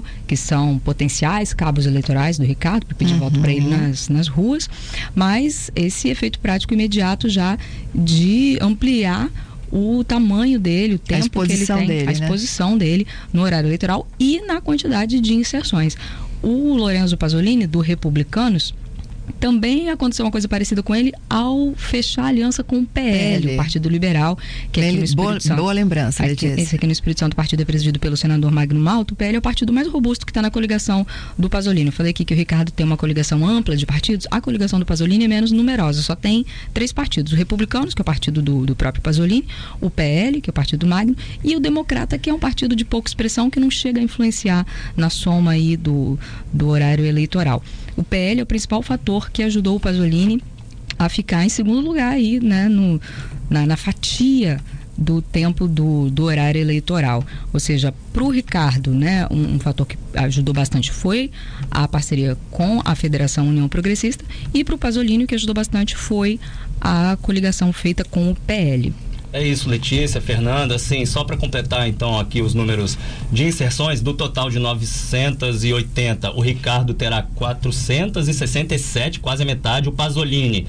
que são potenciais cabos eleitorais do Ricardo, para pedir voto para ele nas ruas, mas esse efeito prático imediato já de ampliar o tamanho dele, o tempo que ele tem, a exposição dele no horário eleitoral e na quantidade de inserções. O Lorenzo Pasolini, do Republicanos, também aconteceu uma coisa parecida com ele ao fechar aliança com o PL, o Partido Liberal, que aqui no Espírito Santo. Boa lembrança, esse aqui no Espírito Santo, o partido é presidido pelo senador Magno Malta. O PL é o partido mais robusto que está na coligação do Pasolini. Eu falei aqui que o Ricardo tem uma coligação ampla de partidos. A coligação do Pasolini é menos numerosa, só tem 3 partidos. O Republicanos, que é o partido do próprio Pasolini, o PL, que é o partido do Magno, e o Democrata, que é um partido de pouca expressão, que não chega a influenciar na soma aí do horário eleitoral. O PL é o principal fator que ajudou o Pasolini a ficar em segundo lugar aí, né, na fatia do tempo do horário eleitoral. Ou seja, para o Ricardo, né, um fator que ajudou bastante foi a parceria com a Federação União Progressista, e para o Pasolini o que ajudou bastante foi a coligação feita com o PL. É isso, Letícia, Fernanda, assim, só para completar então aqui os números de inserções, do total de 980, o Ricardo terá 467, quase a metade, o Pasolini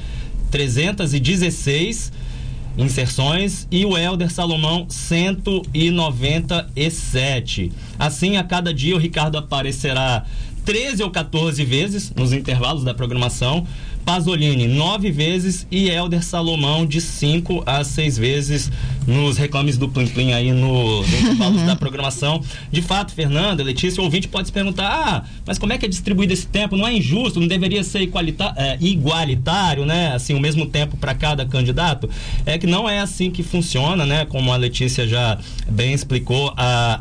316 inserções e o Hélder Salomão 197. Assim, a cada dia o Ricardo aparecerá 13 ou 14 vezes nos intervalos da programação, Pasolini 9 vezes e Hélder Salomão de 5 a 6 vezes nos reclames do Plim Plim aí nos intervalos da programação. De fato, Fernanda, Letícia, o ouvinte pode se perguntar, mas como é que é distribuído esse tempo? Não é injusto? Não deveria ser igualitário, né? Assim, o mesmo tempo para cada candidato? É que não é assim que funciona, né? Como a Letícia já bem explicou,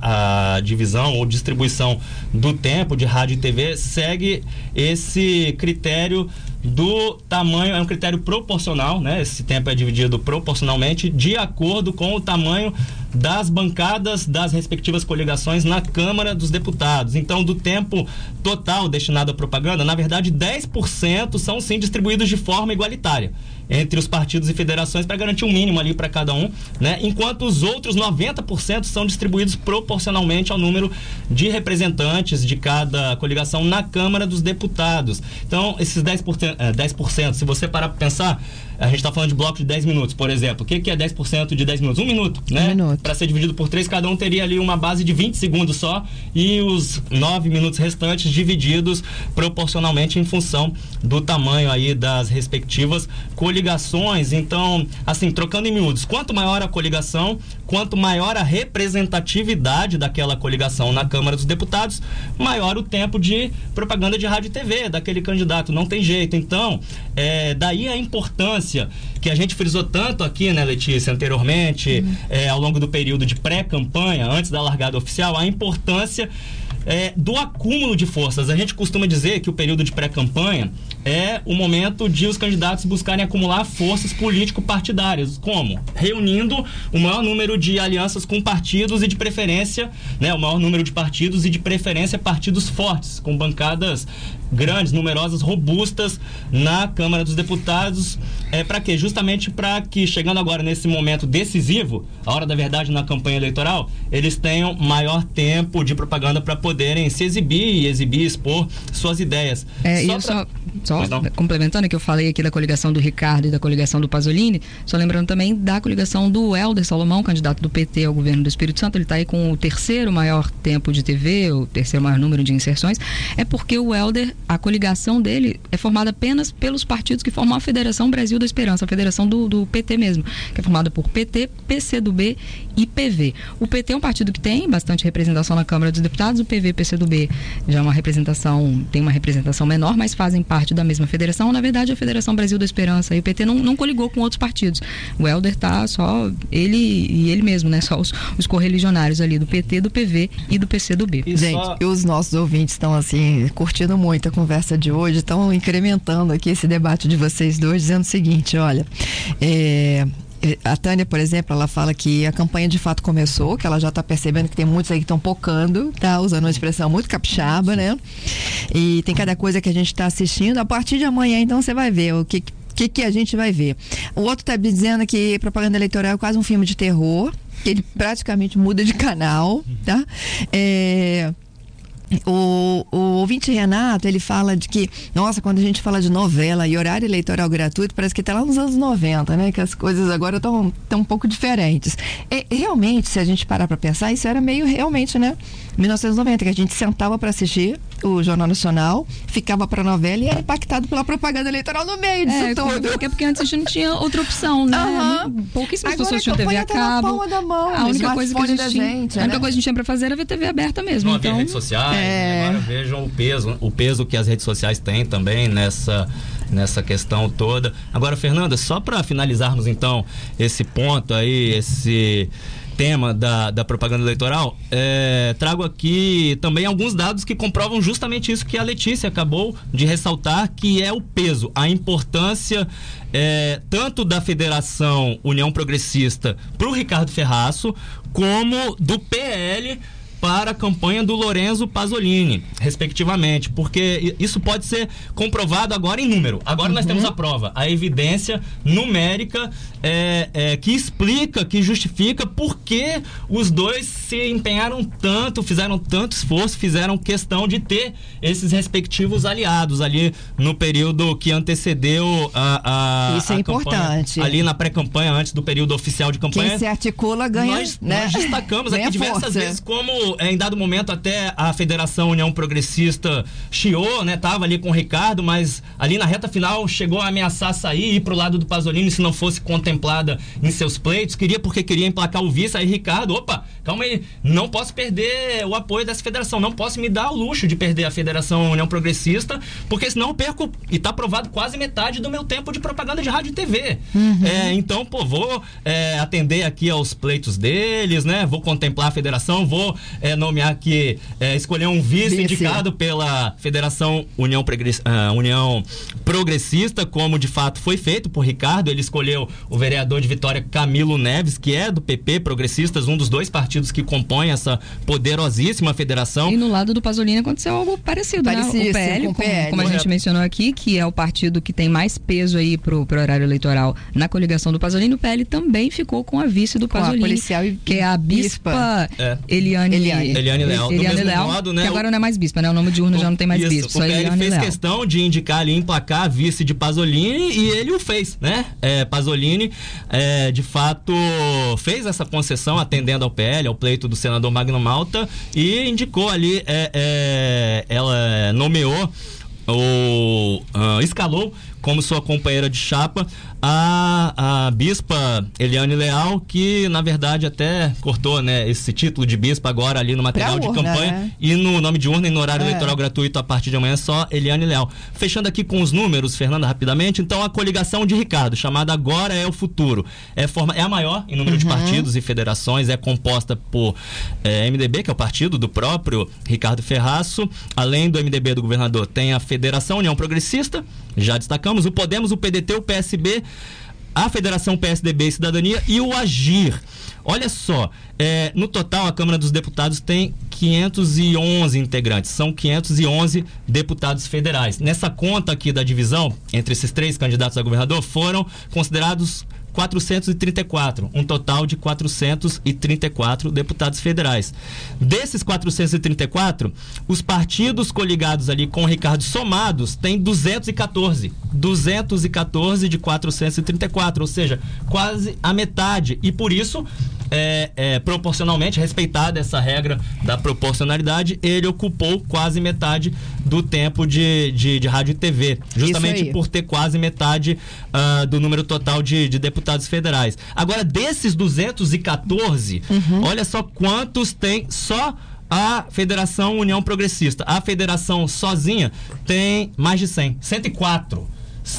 a divisão ou distribuição do tempo de rádio e TV segue esse critério do tamanho, é um critério proporcional, né? Esse tempo é dividido proporcionalmente de acordo com o tamanho das bancadas das respectivas coligações na Câmara dos Deputados. Então, do tempo total destinado à propaganda, na verdade 10% são sim distribuídos de forma igualitária entre os partidos e federações para garantir um mínimo ali para cada um, né? Enquanto os outros 90% são distribuídos proporcionalmente ao número de representantes de cada coligação na Câmara dos Deputados. Então, esses 10%, se você parar para pensar, a gente está falando de bloco de 10 minutos, por exemplo. O que é 10% de 10 minutos? 1 minuto, né? 1 minuto. Para ser dividido por 3, cada um teria ali uma base de 20 segundos só, e os 9 minutos restantes divididos proporcionalmente em função do tamanho aí das respectivas coligações. Então, assim, trocando em miúdos, quanto maior a coligação, quanto maior a representatividade daquela coligação na Câmara dos Deputados, maior o tempo de propaganda de rádio e TV daquele candidato. Não tem jeito. Então, daí a importância que a gente frisou tanto aqui, né, Letícia, anteriormente, ao longo do período de pré-campanha, antes da largada oficial, a importância do acúmulo de forças. A gente costuma dizer que o período de pré-campanha é o momento de os candidatos buscarem acumular forças político-partidárias. Como? Reunindo o maior número de alianças com partidos e de preferência, né, o maior número de partidos e de preferência partidos fortes, com bancadas grandes, numerosas, robustas na Câmara dos Deputados. Para quê? Justamente para que, chegando agora nesse momento decisivo, a hora da verdade na campanha eleitoral, eles tenham maior tempo de propaganda para poderem se exibir e expor suas ideias. Só complementando que eu falei aqui da coligação do Ricardo e da coligação do Pasolini, só lembrando também da coligação do Hélder Salomão, candidato do PT ao governo do Espírito Santo. Ele está aí com o 3º maior tempo de TV, o 3º maior número de inserções. É porque o Hélder, a coligação dele é formada apenas pelos partidos que formam a Federação Brasil da Esperança, a federação do PT mesmo, que é formada por PT, PCdoB e PV. O PT é um partido que tem bastante representação na Câmara dos Deputados, o PV e PCdoB já tem uma representação menor, mas fazem parte da mesma federação. Na verdade, a Federação Brasil da Esperança e o PT não coligou com outros partidos. O Hélder tá só ele mesmo, né? Só os correligionários ali do PT, do PV e do PCdoB. Gente, os nossos ouvintes estão assim, curtindo muito a conversa de hoje, estão incrementando aqui esse debate de vocês dois, dizendo o seguinte, olha, a Tânia, por exemplo, ela fala que a campanha de fato começou, que ela já está percebendo que tem muitos aí que estão pocando, tá usando uma expressão muito capixaba, né? E tem cada coisa que a gente está assistindo. A partir de amanhã, então, você vai ver o que a gente vai ver. O outro está dizendo que propaganda eleitoral é quase um filme de terror, que ele praticamente muda de canal, tá? O ouvinte Renato, ele fala de que, nossa, quando a gente fala de novela e horário eleitoral gratuito, parece que tá lá nos anos 90, né? Que as coisas agora estão um pouco diferentes. Realmente, se a gente parar para pensar, isso era meio realmente, né? 1990, que a gente sentava para assistir o Jornal Nacional, ficava para novela e era impactado pela propaganda eleitoral no meio disso tudo. Porque antes a gente não tinha outra opção, né? Pouquíssimas pessoas tinham TV a cabo. Palma da mão, a única coisa que a gente tinha para fazer era ver TV aberta mesmo. Não havia redes sociais, agora vejam o peso que as redes sociais têm também nessa questão toda. Agora, Fernanda, só para finalizarmos então esse ponto aí, esse tema da propaganda eleitoral, trago aqui também alguns dados que comprovam justamente isso que a Letícia acabou de ressaltar, que é o peso, a importância tanto da Federação União Progressista para o Ricardo Ferraço, como do PL para a campanha do Lorenzo Pasolini, respectivamente, porque isso pode ser comprovado agora em número. Agora nós temos a prova, a evidência numérica que explica, que justifica por que os dois se empenharam tanto, fizeram tanto esforço, fizeram questão de ter esses respectivos aliados ali no período que antecedeu isso é importante. Ali na pré-campanha, antes do período oficial de campanha. Quem se articula ganha, nós destacamos aqui diversas vezes como em dado momento até a Federação União Progressista chiou, né? Tava ali com o Ricardo, mas ali na reta final chegou a ameaçar sair e ir pro lado do Pasolini se não fosse contemplada em seus pleitos. Porque queria emplacar o vice. Aí Ricardo, opa, calma aí, não posso perder o apoio dessa federação, não posso me dar o luxo de perder a Federação União Progressista, porque senão eu perco, e tá aprovado, quase metade do meu tempo de propaganda de rádio e TV. Então, vou atender aqui aos pleitos deles, né? Vou contemplar a federação, vou nomear aqui, escolher um vice indicado pela Federação União Progressista, como de fato foi feito por Ricardo. Ele escolheu o vereador de Vitória, Camilo Neves, que é do PP Progressistas, um dos dois partidos que compõem essa poderosíssima federação. E no lado do Pasolini aconteceu algo parecido, né? O PL, como a gente mencionou aqui, que é o partido que tem mais peso aí pro horário eleitoral na coligação do Pasolini, o PL também ficou com a vice do Pasolini, que é a bispa Eliane Leal. Modo, né, que agora não é mais bispa, né? O nome de urna já não tem mais bispa. O PL fez questão de indicar ali, emplacar a vice de Pasolini, e ele o fez, né? Pasolini, de fato, fez essa concessão atendendo ao PL, ao pleito do senador Magno Malta, e indicou ali, ela nomeou escalou como sua companheira de chapa a bispa Eliane Leal, que na verdade até cortou, né, esse título de bispa agora ali no material de campanha, né? E no nome de urna e no horário eleitoral gratuito a partir de amanhã só Eliane Leal. Fechando aqui com os números, Fernanda, rapidamente. Então, a coligação de Ricardo, chamada Agora é o Futuro, é a maior em número de partidos e federações, é composta por MDB, que é o partido do próprio Ricardo Ferraço. Além do MDB do governador, tem a Federação União Progressista, já destacamos, o Podemos, o PDT, o PSB, a Federação PSDB e Cidadania e o Agir. Olha só, no total a Câmara dos Deputados tem 511 integrantes, são 511 deputados federais. Nessa conta aqui da divisão, entre esses três candidatos a governador, foram considerados 434, um total de 434 deputados federais. Desses 434, os partidos coligados ali com o Ricardo somados têm 214 de 434, ou seja, quase a metade, e por isso proporcionalmente, respeitada essa regra da proporcionalidade, ele ocupou quase metade do tempo de rádio e TV, justamente por ter quase metade do número total de deputados federais. Agora, desses 214, olha só quantos tem só a Federação União Progressista. A federação sozinha tem mais de 104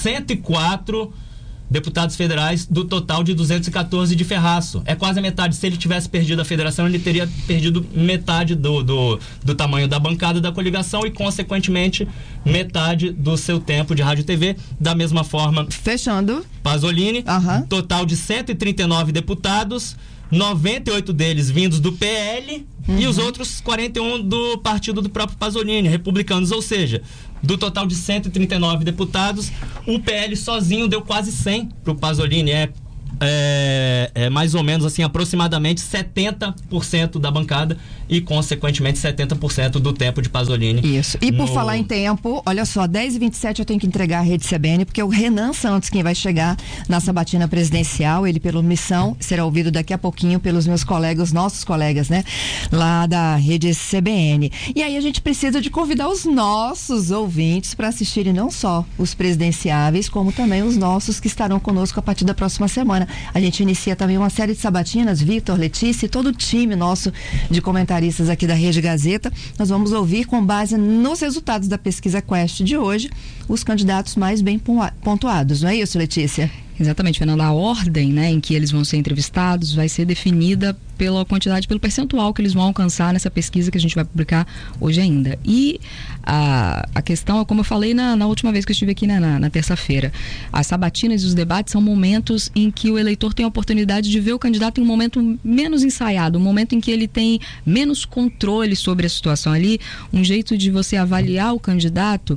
deputados federais do total de 214 de Ferraço. É quase a metade. Se ele tivesse perdido a federação, ele teria perdido metade do tamanho da bancada da coligação e, consequentemente, metade do seu tempo de rádio e TV. Da mesma forma, fechando, Pasolini, total de 139 deputados, 98 deles vindos do PL e os outros 41 do partido do próprio Pasolini, republicanos, ou seja, do total de 139 deputados, o PL sozinho deu quase 100 para o Pasolini. mais ou menos assim, aproximadamente 70% da bancada e, consequentemente, 70% do tempo de Pasolini. Isso. E por falar em tempo, olha só, 10h27 eu tenho que entregar a Rede CBN, porque o Renan Santos, quem vai chegar na sabatina presidencial, ele pela Missão, será ouvido daqui a pouquinho pelos meus colegas, nossos colegas, né? Lá da Rede CBN. E aí a gente precisa de convidar os nossos ouvintes para assistirem não só os presidenciáveis, como também os nossos que estarão conosco a partir da próxima semana. A gente inicia também uma série de sabatinas, Vitor, Letícia e todo o time nosso de comentaristas aqui da Rede Gazeta. Nós vamos ouvir, com base nos resultados da pesquisa Quest de hoje, os candidatos mais bem pontuados. Não é isso, Letícia? Exatamente, Fernanda. A ordem, né, em que eles vão ser entrevistados vai ser definida pela quantidade, pelo percentual que eles vão alcançar nessa pesquisa que a gente vai publicar hoje ainda. E a questão, como eu falei na última vez que eu estive aqui, né, na terça-feira, as sabatinas e os debates são momentos em que o eleitor tem a oportunidade de ver o candidato em um momento menos ensaiado, um momento em que ele tem menos controle sobre a situação ali, um jeito de você avaliar o candidato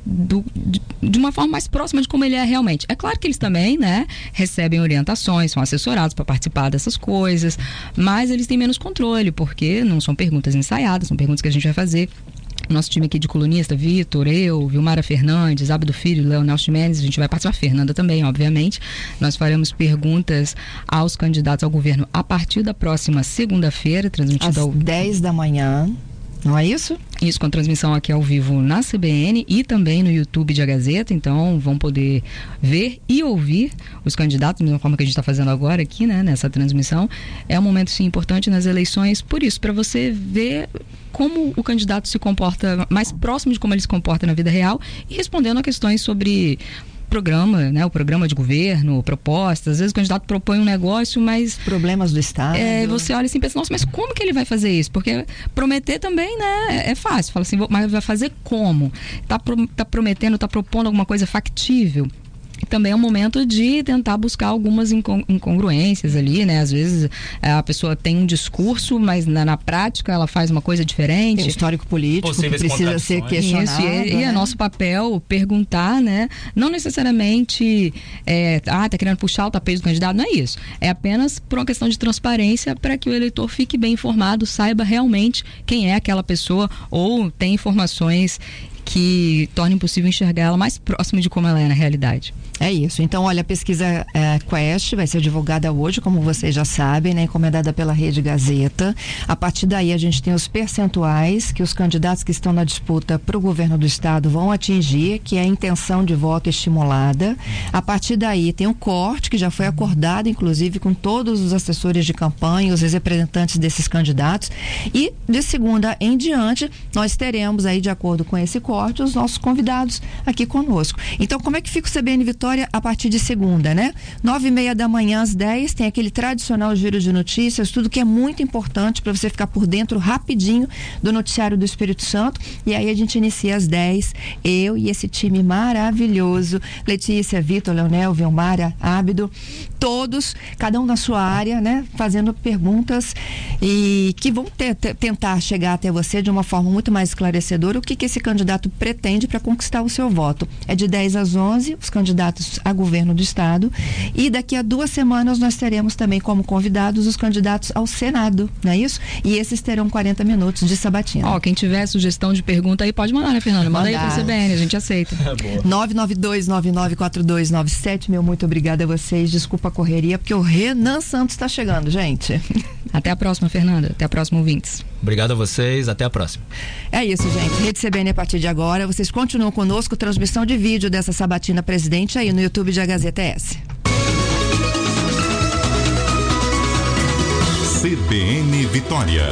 de uma forma mais próxima de como ele é realmente. É claro que eles também, né, recebem orientações, são assessorados para participar dessas coisas, mas eles têm menos controle, porque não são perguntas ensaiadas, são perguntas que a gente vai fazer. Nosso time aqui de colunista, Vitor, eu, Vilmara Fernandes, Abdo Filho, Leonel Ximenes, a gente vai participar, Fernanda também, obviamente. Nós faremos perguntas aos candidatos ao governo a partir da próxima segunda-feira, transmitida às 10 da manhã. Não é isso? Isso, com transmissão aqui ao vivo na CBN e também no YouTube de A Gazeta. Então vão poder ver e ouvir os candidatos da mesma forma que a gente está fazendo agora aqui, né, nessa transmissão. É um momento, sim, importante nas eleições, por isso, para você ver como o candidato se comporta, mais próximo de como ele se comporta na vida real, e respondendo a questões sobre programa, né, o programa de governo, propostas. Às vezes o candidato propõe um negócio, mas problemas do Estado. Você olha assim e pensa, nossa, mas como que ele vai fazer isso? Porque prometer também, né, é fácil. Fala assim, mas vai fazer como? Tá prometendo, tá propondo alguma coisa factível? Também é um momento de tentar buscar algumas incongruências ali, né? Às vezes a pessoa tem um discurso, mas na prática ela faz uma coisa diferente. Tem histórico político possíveis que precisa ser questionado. Isso, e é nosso papel perguntar, né? Não necessariamente tá querendo puxar o tapete do candidato, não é isso. É apenas por uma questão de transparência para que o eleitor fique bem informado, saiba realmente quem é aquela pessoa ou tem informações que tornem possível enxergar ela mais próxima de como ela é na realidade. É isso. Então, olha, a pesquisa Quest vai ser divulgada hoje, como vocês já sabem, né? Encomendada pela Rede Gazeta. A partir daí, a gente tem os percentuais que os candidatos que estão na disputa para o governo do estado vão atingir, que é a intenção de voto estimulada. A partir daí, tem um corte que já foi acordado, inclusive, com todos os assessores de campanha, os representantes desses candidatos. E, de segunda em diante, nós teremos aí, de acordo com esse corte, os nossos convidados aqui conosco. Então, como é que fica o CBN Vitória a partir de segunda, né? 9h30 da manhã às 10, tem aquele tradicional giro de notícias, tudo que é muito importante para você ficar por dentro rapidinho do noticiário do Espírito Santo. E aí a gente inicia às 10, eu e esse time maravilhoso, Letícia, Vitor, Leonel, Vilmara, Ábido, todos, cada um na sua área, né? Fazendo perguntas e que vão tentar chegar até você de uma forma muito mais esclarecedora o que esse candidato pretende para conquistar o seu voto. É de 10 às 11, os candidatos a governo do estado, e daqui a 2 semanas nós teremos também como convidados os candidatos ao Senado, não é isso? E esses terão 40 minutos de sabatina. Quem tiver sugestão de pergunta aí pode mandar, né, Fernanda? Manda aí pra CBN, a gente aceita. 992994297, meu muito obrigada a vocês, desculpa a correria, porque o Renan Santos está chegando, gente. Até a próxima, Fernanda. Até a próxima, ouvintes. Obrigado a vocês, até a próxima. É isso, gente. Rede CBN a partir de agora. Vocês continuam conosco, transmissão de vídeo dessa sabatina presidente aí no YouTube de A Gazeta S. CBN Vitória.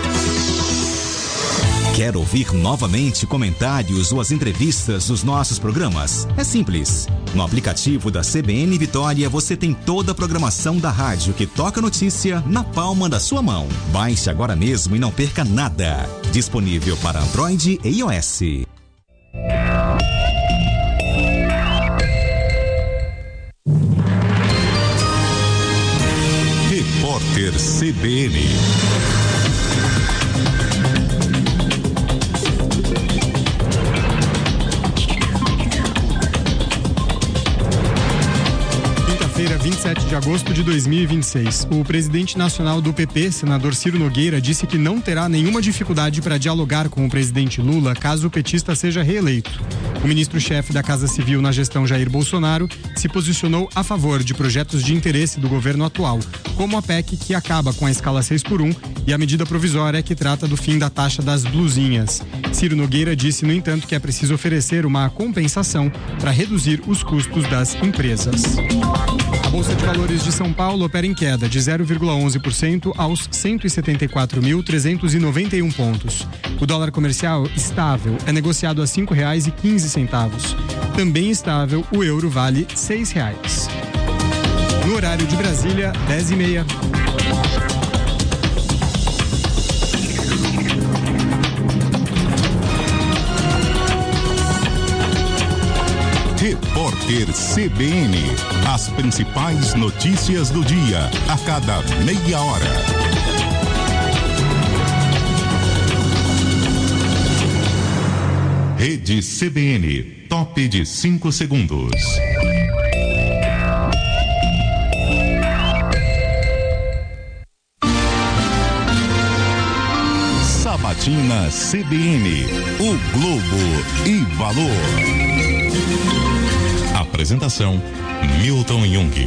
Quer ouvir novamente comentários ou as entrevistas dos nossos programas? É simples. No aplicativo da CBN Vitória você tem toda a programação da rádio que toca notícia na palma da sua mão. Baixe agora mesmo e não perca nada. Disponível para Android e iOS. Repórter CBN. terça-feira, 27 de agosto de 2026. O presidente nacional do PP, senador Ciro Nogueira, disse que não terá nenhuma dificuldade para dialogar com o presidente Lula caso o petista seja reeleito. O ministro-chefe da Casa Civil na gestão Jair Bolsonaro se posicionou a favor de projetos de interesse do governo atual, como a PEC que acaba com a escala 6x1 e a medida provisória que trata do fim da taxa das blusinhas. Ciro Nogueira disse, no entanto, que é preciso oferecer uma compensação para reduzir os custos das empresas. A Bolsa de Valores de São Paulo opera em queda de 0,11% aos 174.391 pontos. O dólar comercial estável é negociado a R$ 5,15. Também estável, o euro vale R$ 6,00. No horário de Brasília, 10h30. Repórter CBN. As principais notícias do dia, a cada meia hora. Rede CBN, top de 5 segundos. Sabatina CBN, o Globo e Valor. Apresentação, Milton Jung.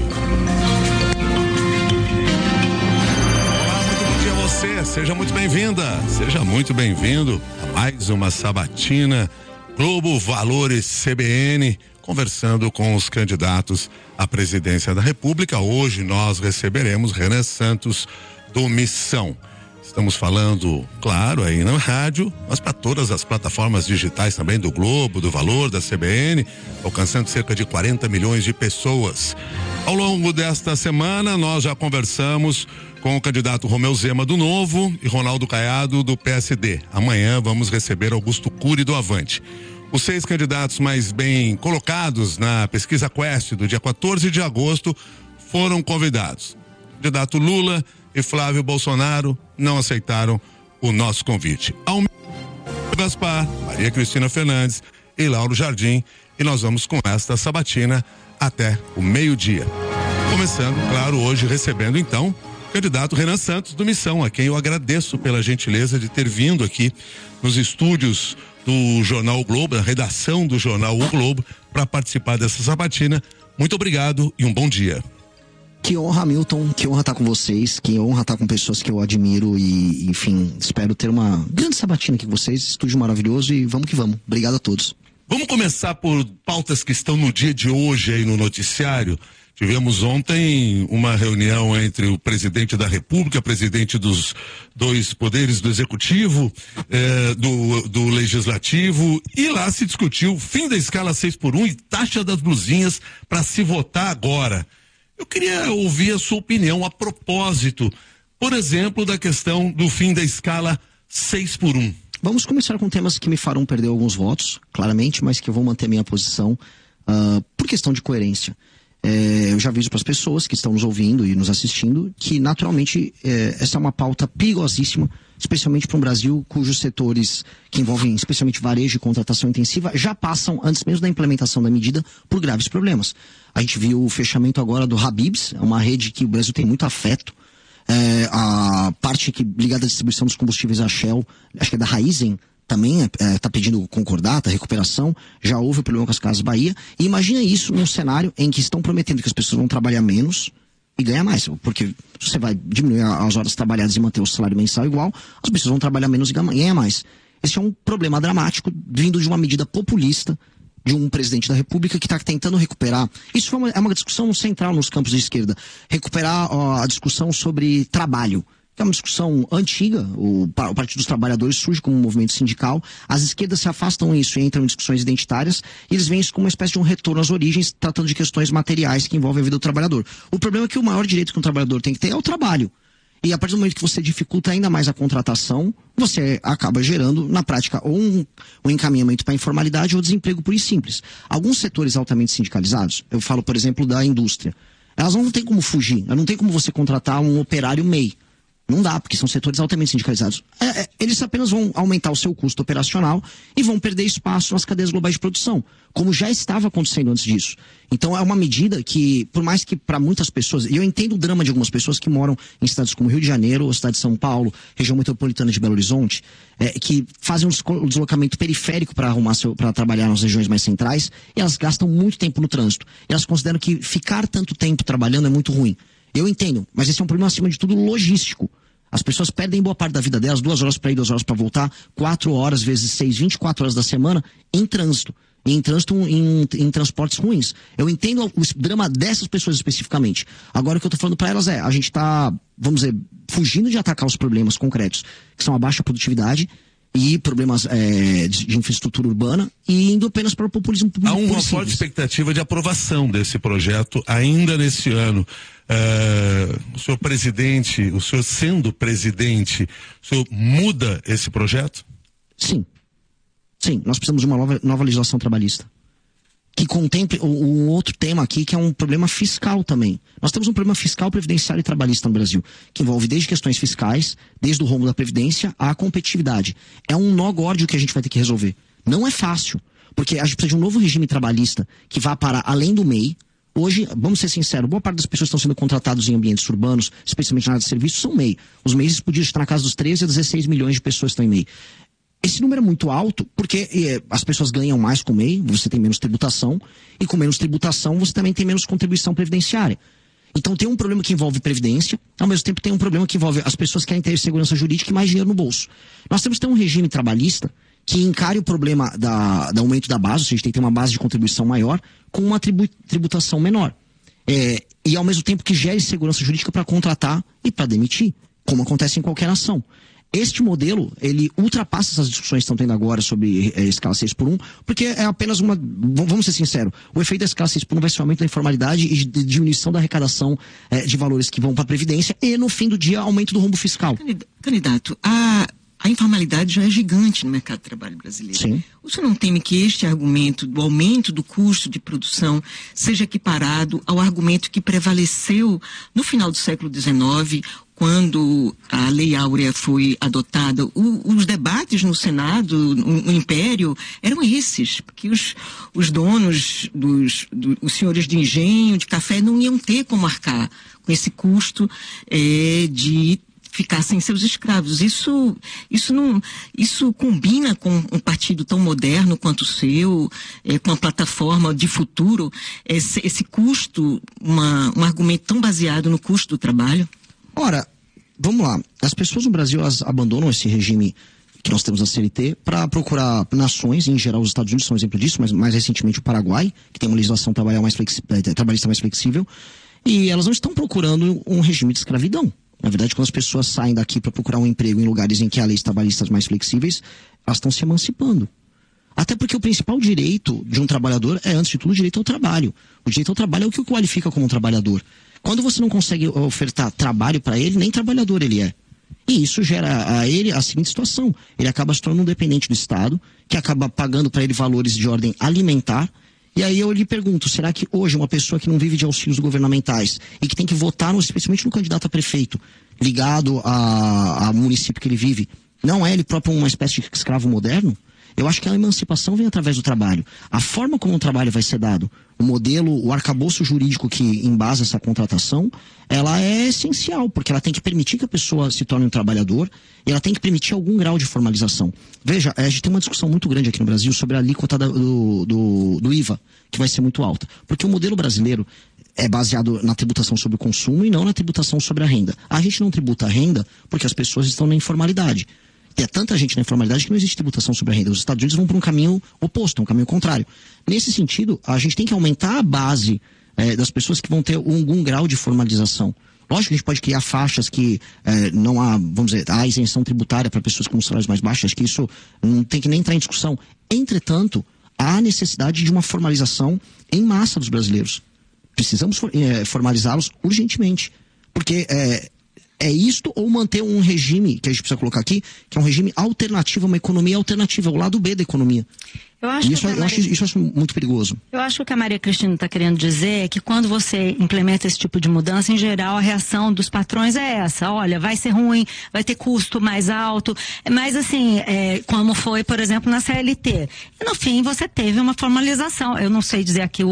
Olá, muito bom dia a você. Seja muito bem-vinda, seja muito bem-vindo a mais uma Sabatina Globo, Valor e CBN, conversando com os candidatos à presidência da República. Hoje nós receberemos Renan Santos do Missão. Estamos falando, claro, aí na rádio, mas para todas as plataformas digitais também do Globo, do Valor, da CBN, alcançando cerca de 40 milhões de pessoas. Ao longo desta semana, nós já conversamos com o candidato Romeu Zema do Novo e Ronaldo Caiado do PSD. Amanhã vamos receber Augusto Cury do Avante. Os 6 candidatos mais bem colocados na pesquisa Quest do dia 14 de agosto foram convidados. O candidato Lula e Flávio Bolsonaro não aceitaram o nosso convite. Almir Gaspar, Maria Cristina Fernandes e Lauro Jardim, e nós vamos com esta sabatina até o meio-dia. Começando, claro, hoje recebendo então o candidato Renan Santos do Missão, a quem eu agradeço pela gentileza de ter vindo aqui nos estúdios do Jornal O Globo, a redação do Jornal O Globo, para participar dessa sabatina. Muito obrigado e um bom dia. Que honra, Milton, que honra estar com vocês, que honra estar com pessoas que eu admiro e, enfim, espero ter uma grande sabatina aqui com vocês, estúdio maravilhoso e vamos que vamos. Obrigado a todos. Vamos começar por pautas que estão no dia de hoje aí no noticiário. Tivemos ontem uma reunião entre o presidente da República, presidente dos 2 poderes do Executivo, do Legislativo, e lá se discutiu fim da escala 6x1 e taxa das blusinhas para se votar agora. Eu queria ouvir a sua opinião a propósito, por exemplo, da questão do fim da escala 6x1. Vamos começar com temas que me farão perder alguns votos, claramente, mas que eu vou manter minha posição por questão de coerência. Eu já aviso para as pessoas que estão nos ouvindo e nos assistindo que, naturalmente, essa é uma pauta perigosíssima, especialmente para um Brasil cujos setores que envolvem especialmente varejo e contratação intensiva já passam, antes mesmo da implementação da medida, por graves problemas. A gente viu o fechamento agora do Habib's, é uma rede que o Brasil tem muito afeto. A parte ligada à distribuição dos combustíveis, a Shell, acho que é da Raizen, também está pedindo concordata, recuperação. Já houve o problema com as Casas Bahia. E imagina isso num cenário em que estão prometendo que as pessoas vão trabalhar menos e ganhar mais. Porque se você vai diminuir as horas trabalhadas e manter o salário mensal igual, as pessoas vão trabalhar menos e ganhar mais. Esse é um problema dramático vindo de uma medida populista de um presidente da República que está tentando recuperar. Isso é uma discussão central nos campos de esquerda. Recuperar a discussão sobre trabalho, que é uma discussão antiga. O Partido dos Trabalhadores surge como um movimento sindical. As esquerdas se afastam disso e entram em discussões identitárias. E eles veem isso como uma espécie de um retorno às origens, tratando de questões materiais que envolvem a vida do trabalhador. O problema é que o maior direito que um trabalhador tem que ter é o trabalho. E a partir do momento que você dificulta ainda mais a contratação, você acaba gerando, na prática, ou um encaminhamento para a informalidade ou desemprego puro e simples. Alguns setores altamente sindicalizados, eu falo, por exemplo, da indústria, elas não têm como fugir, não tem como você contratar um operário MEI. Não dá, porque são setores altamente sindicalizados. Eles apenas vão aumentar o seu custo operacional e vão perder espaço nas cadeias globais de produção, como já estava acontecendo antes disso. Então é uma medida que, por mais que para muitas pessoas, e eu entendo o drama de algumas pessoas que moram em cidades como Rio de Janeiro, ou cidade de São Paulo, região metropolitana de Belo Horizonte, que fazem um deslocamento periférico para trabalhar nas regiões mais centrais, e elas gastam muito tempo no trânsito. E elas consideram que ficar tanto tempo trabalhando é muito ruim. Eu entendo, mas esse é um problema, acima de tudo, logístico. As pessoas perdem boa parte da vida delas, 2 horas para ir, 2 horas para voltar, 4 horas vezes 6, 24 horas da semana em trânsito. E em trânsito, em transportes ruins. Eu entendo o drama dessas pessoas especificamente. Agora, o que eu estou falando para elas a gente está, vamos dizer, fugindo de atacar os problemas concretos, que são a baixa produtividade e problemas de infraestrutura urbana, e indo apenas para o populismo público. Há uma forte expectativa de aprovação desse projeto ainda nesse ano. O senhor presidente, o senhor sendo presidente, o senhor muda esse projeto? Sim. Sim, nós precisamos de uma nova legislação trabalhista que contemple um outro tema aqui, que é um problema fiscal também. Nós temos um problema fiscal, previdenciário e trabalhista no Brasil, que envolve desde questões fiscais, desde o rumo da previdência à competitividade. É um nó górdio que a gente vai ter que resolver. Não é fácil, porque a gente precisa de um novo regime trabalhista que vá para além do MEI. Hoje, vamos ser sinceros, boa parte das pessoas que estão sendo contratadas em ambientes urbanos, especialmente na área de serviços, são MEI. Os MEIs podiam estar na casa dos 13 a 16 milhões de pessoas que estão em MEI. Esse número é muito alto porque as pessoas ganham mais com o MEI, você tem menos tributação, e com menos tributação você também tem menos contribuição previdenciária. Então tem um problema que envolve previdência, ao mesmo tempo tem um problema que envolve as pessoas que querem ter segurança jurídica e mais dinheiro no bolso. Nós temos que ter um regime trabalhista que encare o problema do aumento da base, ou seja, tem que ter uma base de contribuição maior, com uma tributação menor. E ao mesmo tempo que gere segurança jurídica para contratar e para demitir, como acontece em qualquer nação. Este modelo, ele ultrapassa essas discussões que estão tendo agora sobre escala 6x1, porque é apenas uma... Vamos ser sinceros, o efeito da escala 6x1 vai ser um aumento da informalidade e diminuição da arrecadação de valores que vão para a Previdência e, no fim do dia, aumento do rombo fiscal. Candidato, a informalidade já é gigante no mercado de trabalho brasileiro. Sim. O senhor não teme que este argumento do aumento do custo de produção seja equiparado ao argumento que prevaleceu no final do século XIX, quando a Lei Áurea foi adotada? Os debates no Senado, no Império, eram esses, porque os donos, os senhores de engenho, de café, não iam ter como arcar com esse custo de ficar sem seus escravos. Isso combina com um partido tão moderno quanto o seu, com a plataforma de futuro, esse custo, um argumento tão baseado no custo do trabalho? Ora, vamos lá. As pessoas no Brasil, elas abandonam esse regime que nós temos na CLT para procurar nações, em geral os Estados Unidos são um exemplo disso, mas mais recentemente o Paraguai, que tem uma legislação trabalhista mais flexível, e elas não estão procurando um regime de escravidão. Na verdade, quando as pessoas saem daqui para procurar um emprego em lugares em que há leis trabalhistas mais flexíveis, elas estão se emancipando. Até porque o principal direito de um trabalhador é, antes de tudo, o direito ao trabalho. O direito ao trabalho é o que o qualifica como um trabalhador. Quando você não consegue ofertar trabalho para ele, nem trabalhador ele é. E isso gera a ele a seguinte situação. Ele acaba se tornando um dependente do Estado, que acaba pagando para ele valores de ordem alimentar. E aí eu lhe pergunto, será que hoje uma pessoa que não vive de auxílios governamentais e que tem que votar, especialmente no candidato a prefeito, ligado ao município que ele vive, não é ele próprio uma espécie de escravo moderno? Eu acho que a emancipação vem através do trabalho. A forma como o trabalho vai ser dado, o modelo, o arcabouço jurídico que embasa essa contratação, ela é essencial, porque ela tem que permitir que a pessoa se torne um trabalhador e ela tem que permitir algum grau de formalização. Veja, a gente tem uma discussão muito grande aqui no Brasil sobre a alíquota do IVA, que vai ser muito alta. Porque o modelo brasileiro é baseado na tributação sobre o consumo e não na tributação sobre a renda. A gente não tributa a renda porque as pessoas estão na informalidade. Tem tanta gente na informalidade que não existe tributação sobre a renda. Os Estados Unidos vão para um caminho oposto, um caminho contrário. Nesse sentido, a gente tem que aumentar a base das pessoas que vão ter algum grau de formalização. Lógico que a gente pode criar faixas que não há, vamos dizer, há isenção tributária para pessoas com salários mais baixos. Acho que isso não tem que nem entrar em discussão. Entretanto, há necessidade de uma formalização em massa dos brasileiros. Precisamos formalizá-los urgentemente. Porque é isto ou manter um regime, que a gente precisa colocar aqui, que é um regime alternativo, uma economia alternativa, o lado B da economia. Eu acho isso eu acho muito perigoso. Eu acho que o que a Maria Cristina está querendo dizer é que quando você implementa esse tipo de mudança, em geral, a reação dos patrões é essa. Olha, vai ser ruim, vai ter custo mais alto. Mas assim, como foi, por exemplo, na CLT. E no fim, você teve uma formalização. Eu não sei dizer aqui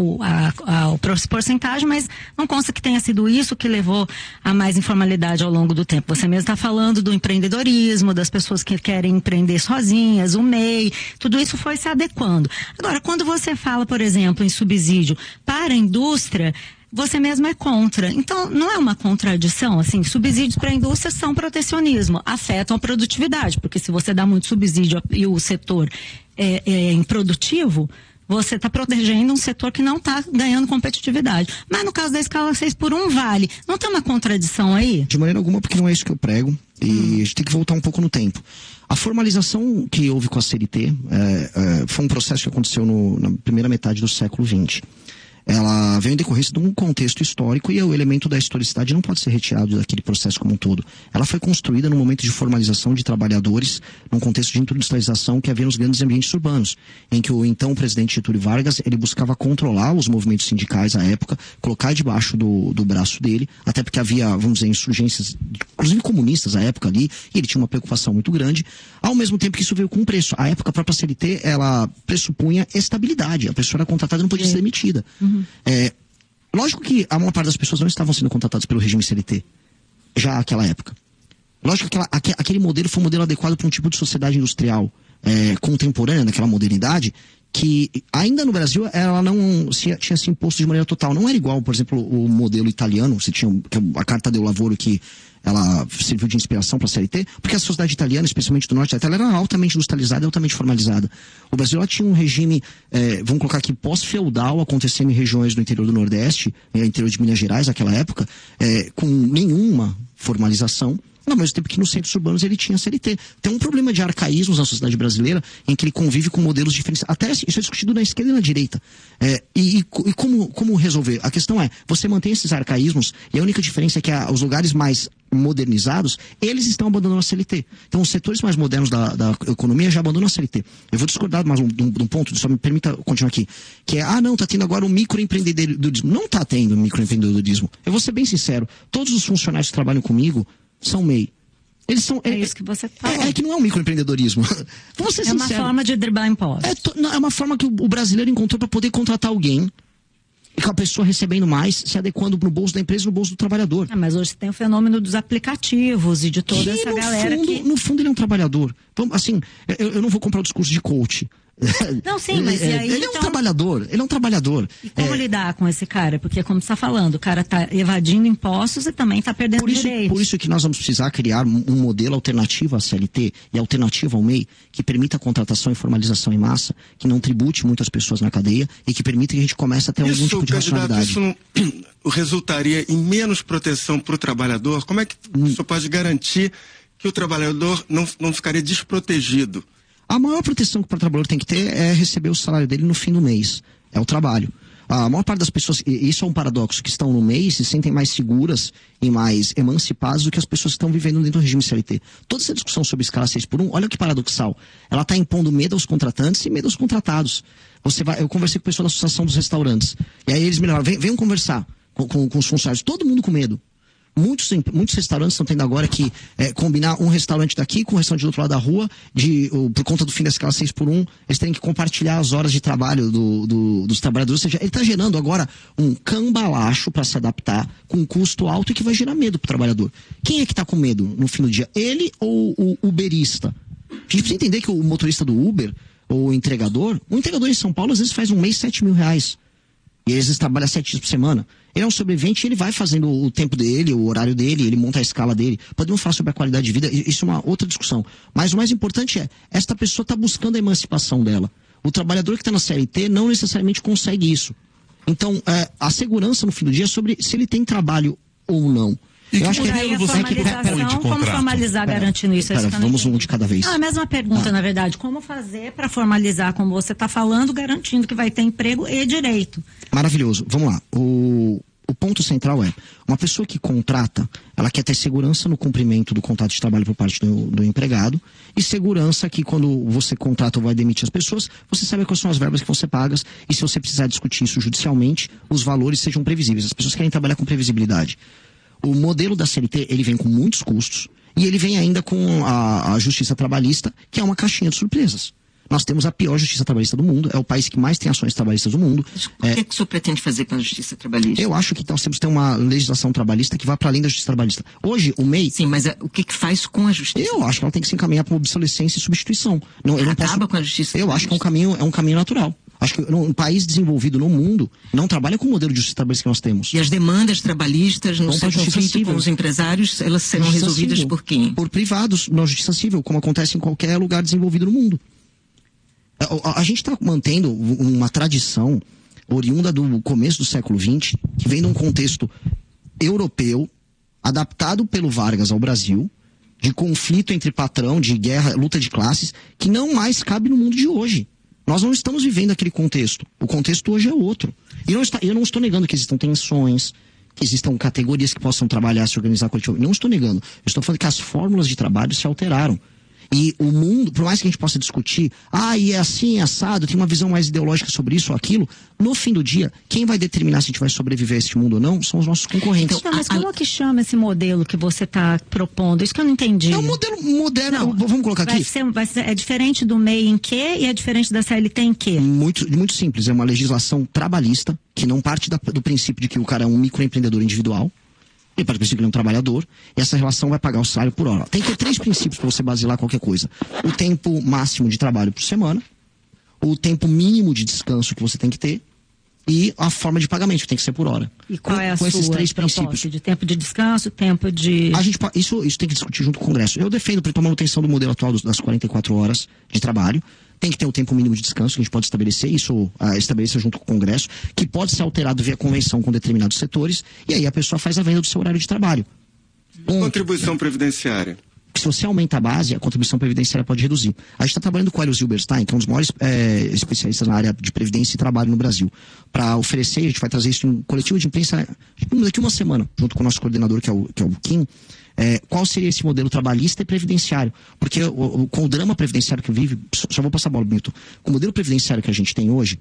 a porcentagem, mas não consta que tenha sido isso que levou a mais informalidade ao longo do tempo. Você mesmo está falando do empreendedorismo, das pessoas que querem empreender sozinhas, o MEI, tudo isso foi se adequando. Agora, quando você fala, por exemplo, em subsídio para a indústria, você mesmo é contra. Então, não é uma contradição, assim, subsídios para a indústria são protecionismo, afetam a produtividade, porque se você dá muito subsídio e o setor é improdutivo, você está protegendo um setor que não está ganhando competitividade. Mas no caso da escala 6x1 vale. Não tem uma contradição aí? De maneira alguma, porque não é isso que eu prego. E a gente tem que voltar um pouco no tempo. A formalização que houve com a CLT foi um processo que aconteceu na primeira metade do século XX. Ela veio em decorrência de um contexto histórico e o elemento da historicidade não pode ser retirado daquele processo como um todo. Ela foi construída no momento de formalização de trabalhadores, num contexto de industrialização que havia nos grandes ambientes urbanos, em que o então presidente Getúlio Vargas, ele buscava controlar os movimentos sindicais à época, colocar debaixo do braço dele, até porque havia, vamos dizer, insurgências, inclusive comunistas à época ali, e ele tinha uma preocupação muito grande, ao mesmo tempo que isso veio com um preço. À época, a própria CLT, ela pressupunha estabilidade, a pessoa era contratada e não podia ser demitida. Lógico que a maior parte das pessoas não estavam sendo contratadas pelo regime CLT, já naquela época. Lógico que aquele modelo foi um modelo adequado para um tipo de sociedade industrial contemporânea, naquela modernidade, que ainda no Brasil ela não tinha se imposto de maneira total. Não era igual, por exemplo, o modelo italiano, você tinha a Carta del Lavoro, que ela serviu de inspiração para a CLT, porque a sociedade italiana, especialmente do norte da Itália, era altamente industrializada e altamente formalizada. O Brasil ela tinha um regime, vamos colocar aqui, pós-feudal, acontecendo em regiões do interior do Nordeste, interior de Minas Gerais, naquela época, com nenhuma formalização. Ao mesmo tempo que nos centros urbanos ele tinha CLT. Tem um problema de arcaísmos na sociedade brasileira em que ele convive com modelos diferentes. Até isso é discutido na esquerda e na direita. E como resolver? A questão é, você mantém esses arcaísmos e a única diferença é que os lugares mais modernizados, eles estão abandonando a CLT. Então os setores mais modernos da economia já abandonam a CLT. Eu vou discordar mais de um ponto, só me permita continuar aqui, que é, não, tá tendo agora um microempreendedorismo. Não tá tendo microempreendedorismo. Eu vou ser bem sincero, todos os funcionários que trabalham comigo são MEI. Eles são, isso que você falou. Que não é um microempreendedorismo. Vamos ser sinceros. Uma forma de driblar impostos. É uma forma que o brasileiro encontrou para poder contratar alguém e com a pessoa recebendo mais, se adequando no bolso da empresa e no bolso do trabalhador. Mas hoje tem o fenômeno dos aplicativos e de toda essa galera que... No fundo ele é um trabalhador. Assim, eu não vou comprar o discurso de coach. Não, sim, mas e aí, ele é um trabalhador, ele é um trabalhador. E como lidar com esse cara? Porque como você está falando, o cara está evadindo impostos e também está perdendo direitos. Por isso que nós vamos precisar criar um modelo alternativo à CLT e alternativo ao MEI, que permita a contratação e formalização em massa, que não tribute muitas pessoas na cadeia e que permita que a gente comece a ter algum tipo de racionalidade. Isso não resultaria em menos proteção para o trabalhador? Como é que o senhor pode garantir que o trabalhador não ficaria desprotegido? A maior proteção que o trabalhador tem que ter é receber o salário dele no fim do mês. É o trabalho. A maior parte das pessoas, e isso é um paradoxo, que estão no MEI se sentem mais seguras e mais emancipadas do que as pessoas que estão vivendo dentro do regime CLT. Toda essa discussão sobre escala 6x1, olha que paradoxal. Ela está impondo medo aos contratantes e medo aos contratados. Eu conversei com o pessoal da Associação dos Restaurantes. E aí eles me levaram, venham conversar com os funcionários. Todo mundo com medo. Muitos restaurantes estão tendo agora que combinar um restaurante daqui com um restaurante do outro lado da rua, por conta do fim da escala 6x1, eles têm que compartilhar as horas de trabalho dos trabalhadores. Ou seja, ele está gerando agora um cambalacho para se adaptar com um custo alto e que vai gerar medo para o trabalhador. Quem é que está com medo no fim do dia? Ele ou o uberista? A gente precisa entender que o motorista do Uber, ou o entregador em São Paulo às vezes faz um mês R$7.000. E às vezes trabalha 7 dias por semana. Ele é um sobrevivente e ele vai fazendo o tempo dele, o horário dele, ele monta a escala dele. Podemos falar sobre a qualidade de vida, isso é uma outra discussão. Mas o mais importante é, esta pessoa está buscando a emancipação dela. O trabalhador que está na CLT não necessariamente consegue isso. Então, a segurança no fim do dia é sobre se ele tem trabalho ou não. Eu acho que como formalizar garantindo isso? Vamos um de cada vez. A mesma pergunta, na verdade. Como fazer para formalizar, como você está falando, garantindo que vai ter emprego e direito? Maravilhoso. Vamos lá. o ponto central é, uma pessoa que contrata, ela quer ter segurança no cumprimento do contrato de trabalho por parte do empregado, e segurança que quando você contrata ou vai demitir as pessoas, você sabe quais são as verbas que vão ser pagas, e se você precisar discutir isso judicialmente, os valores sejam previsíveis. As pessoas querem trabalhar com previsibilidade. O modelo da CLT, ele vem com muitos custos, e ele vem ainda com a justiça trabalhista, que é uma caixinha de surpresas. Nós temos a pior justiça trabalhista do mundo, é o país que mais tem ações trabalhistas do mundo. O que o senhor pretende fazer com a justiça trabalhista? Eu acho que nós temos que ter uma legislação trabalhista que vá para além da justiça trabalhista. Hoje, o MEI... Sim, mas o que faz com a justiça? Eu acho que ela tem que se encaminhar para obsolescência e substituição. Acaba com a justiça Eu acho que é um caminho natural. Acho que um país desenvolvido no mundo não trabalha com o modelo de justiça trabalhista que nós temos. E as demandas trabalhistas no seu conflito com os empresários, elas serão resolvidas por quem? Por privados, na justiça civil, como acontece em qualquer lugar desenvolvido no mundo. A gente está mantendo uma tradição oriunda do começo do século XX, que vem de um contexto europeu, adaptado pelo Vargas ao Brasil, de conflito entre patrão, de guerra, luta de classes, que não mais cabe no mundo de hoje. Nós não estamos vivendo aquele contexto. O contexto hoje é outro. E eu não estou negando que existam tensões, que existam categorias que possam trabalhar, se organizar coletivamente. Não estou negando. Eu estou falando que as fórmulas de trabalho se alteraram. E o mundo, por mais que a gente possa discutir, e é assim, é assado, tem uma visão mais ideológica sobre isso ou aquilo, no fim do dia, quem vai determinar se a gente vai sobreviver a este mundo ou não são os nossos concorrentes. Então, mas como que chama esse modelo que você está propondo? Isso que eu não entendi. É um modelo moderno, vamos colocar aqui. É diferente do MEI em quê e é diferente da CLT em quê? Muito simples, é uma legislação trabalhista que não parte do princípio de que o cara é um microempreendedor individual. Ele parte do princípio que ele é um trabalhador, e essa relação vai pagar o salário por hora. Tem que ter 3 princípios para você basilar qualquer coisa. O tempo máximo de trabalho por semana, o tempo mínimo de descanso que você tem que ter, e a forma de pagamento, que tem que ser por hora. E qual é a com sua esses 3 proposta? princípios. De tempo de descanso, tempo de... Isso tem que discutir junto com o Congresso. Eu defendo para a manutenção do modelo atual das 44 horas de trabalho. Tem que ter o tempo mínimo de descanso que a gente pode estabelecer, isso estabelecer junto com o Congresso, que pode ser alterado via convenção com determinados setores, e aí a pessoa faz a venda do seu horário de trabalho. Contribuição previdenciária. Se você aumenta a base, a contribuição previdenciária pode reduzir. A gente está trabalhando com o Hélio Zilberstein, que é um dos maiores especialistas na área de previdência e trabalho no Brasil, para oferecer, a gente vai trazer isso em coletivo de imprensa daqui uma semana, junto com o nosso coordenador, que é o Kim. Qual seria esse modelo trabalhista e previdenciário? Porque com o drama previdenciário que vive, só vou passar a bola, Milton, com o modelo previdenciário que a gente tem hoje,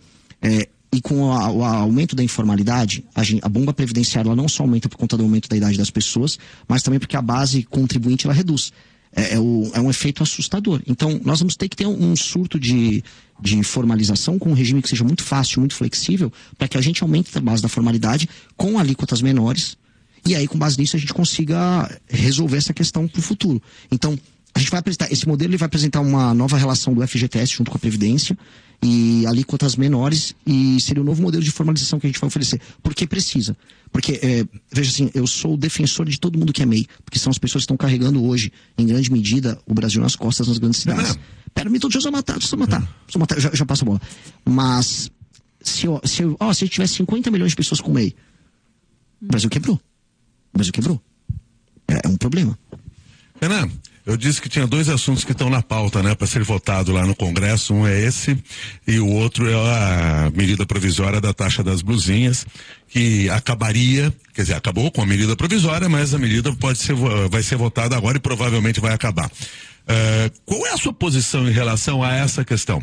e com o aumento da informalidade, a bomba previdenciária ela não só aumenta por conta do aumento da idade das pessoas, mas também porque a base contribuinte ela reduz. É um efeito assustador. Então, nós vamos ter que ter um surto de formalização com um regime que seja muito fácil, muito flexível, para que a gente aumente a base da formalidade com alíquotas menores, e aí, com base nisso, a gente consiga resolver essa questão para o futuro. Então, a gente vai apresentar, esse modelo ele vai apresentar uma nova relação do FGTS junto com a Previdência e alíquotas menores, e seria o novo modelo de formalização que a gente vai oferecer. Porque precisa. Porque, veja assim, eu sou o defensor de todo mundo que é MEI, porque são as pessoas que estão carregando hoje, em grande medida, o Brasil nas costas nas grandes cidades. Pera, Milton, deixa eu matar, já passo a bola. Mas, se tivesse 50 milhões de pessoas com MEI, o Brasil quebrou. É um problema. Renan, eu disse que tinha 2 assuntos que estão na pauta, né, para ser votado lá no Congresso. Um é esse e o outro é a medida provisória da taxa das blusinhas, que acabaria, quer dizer, acabou com a medida provisória, mas a medida vai ser votada agora e provavelmente vai acabar. Qual é a sua posição em relação a essa questão?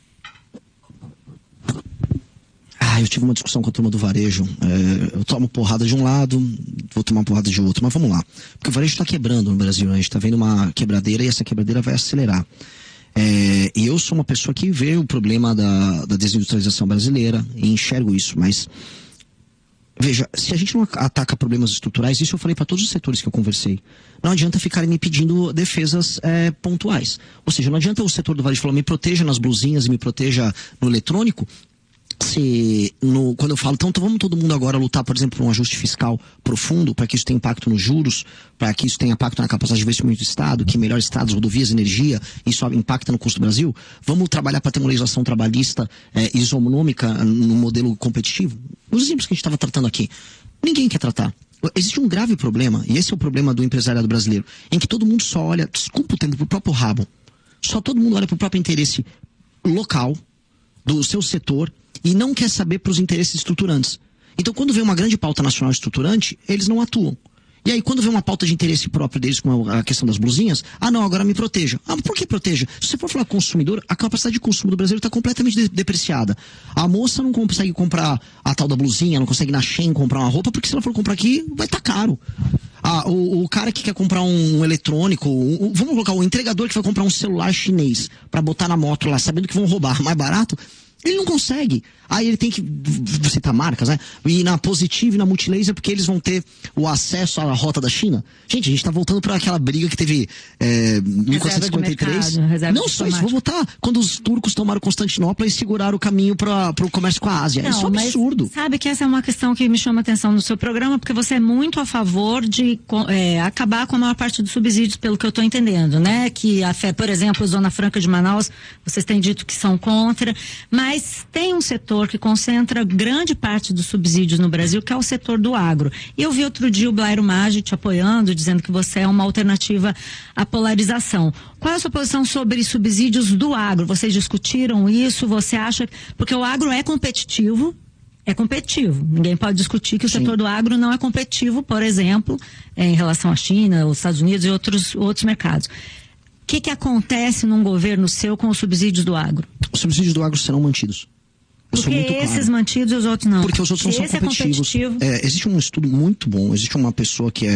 Eu tive uma discussão com a turma do varejo. Eu tomo porrada de um lado, vou tomar porrada de outro, mas vamos lá. Porque o varejo está quebrando no Brasil, né? A gente está vendo uma quebradeira e essa quebradeira vai acelerar. E eu sou uma pessoa que vê o problema da desindustrialização brasileira e enxergo isso, mas veja, se a gente não ataca problemas estruturais, isso eu falei para todos os setores que eu conversei, não adianta ficarem me pedindo defesas pontuais. Ou seja, não adianta o setor do varejo falar, me proteja nas blusinhas e me proteja no eletrônico, quando eu falo, então vamos todo mundo agora lutar, por exemplo, por um ajuste fiscal profundo, para que isso tenha impacto nos juros, para que isso tenha impacto na capacidade de investimento do Estado, que melhore estados, rodovias, energia, isso impacta no custo do Brasil. Vamos trabalhar para ter uma legislação trabalhista isonômica no modelo competitivo? Os exemplos que a gente estava tratando aqui, ninguém quer tratar. Existe um grave problema, e esse é o problema do empresariado brasileiro, em que todo mundo só olha, desculpa o tempo, pro próprio rabo. Só todo mundo olha pro próprio interesse local, do seu setor, e não quer saber para os interesses estruturantes. Então, quando vem uma grande pauta nacional estruturante, eles não atuam. E aí, quando vem uma pauta de interesse próprio deles, como a questão das blusinhas, não, agora me proteja. Mas por que proteja? Se você for falar consumidor, a capacidade de consumo do brasileiro está completamente depreciada. A moça não consegue comprar a tal da blusinha, não consegue ir na Shein comprar uma roupa, porque se ela for comprar aqui, vai estar caro. O cara que quer comprar um eletrônico, vamos colocar o entregador que vai comprar um celular chinês para botar na moto lá, sabendo que vão roubar mais barato, ele não consegue. Aí ele tem que citar marcas, né? E na Positive e na Multilaser, porque eles vão ter o acesso à rota da China. Gente, a gente tá voltando para aquela briga que teve 1453. Não só isso, vou voltar quando os turcos tomaram Constantinopla e seguraram o caminho para o comércio com a Ásia. Isso é um absurdo. Sabe que essa é uma questão que me chama a atenção no seu programa, porque você é muito a favor de acabar com a maior parte dos subsídios, pelo que eu estou entendendo, né? Que por exemplo, a Zona Franca de Manaus, vocês têm dito que são contra, mas tem um setor que concentra grande parte dos subsídios no Brasil, que é o setor do agro. E eu vi outro dia o Blairo Maggi te apoiando, dizendo que você é uma alternativa à polarização. Qual é a sua posição sobre subsídios do agro? Vocês discutiram isso? Você acha... Porque o agro é competitivo, ninguém pode discutir que o setor do agro não é competitivo, por exemplo, em relação à China, os Estados Unidos e outros mercados. O que acontece num governo seu com os subsídios do agro? Os subsídios do agro serão mantidos. Porque esses mantidos e os outros não? Porque os outros não são competitivos. Existe um estudo muito bom, existe uma pessoa que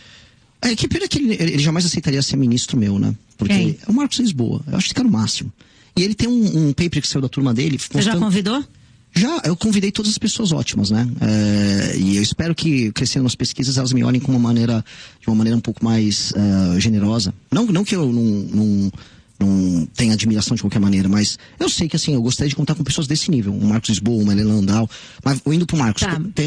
que pena que ele jamais aceitaria ser ministro meu, né? Porque é o Marcos Lisboa, eu acho que cara o máximo. E ele tem um paper que saiu da turma dele. Você já convidou? Já, eu convidei todas as pessoas ótimas, né? E eu espero que, crescendo nas pesquisas, elas me olhem de uma maneira um pouco mais generosa. Não que eu não tenha admiração de qualquer maneira, mas eu sei que, assim, eu gostaria de contar com pessoas desse nível. Um Marcos Lisboa, uma Helena Landau. Mas indo pro Marcos,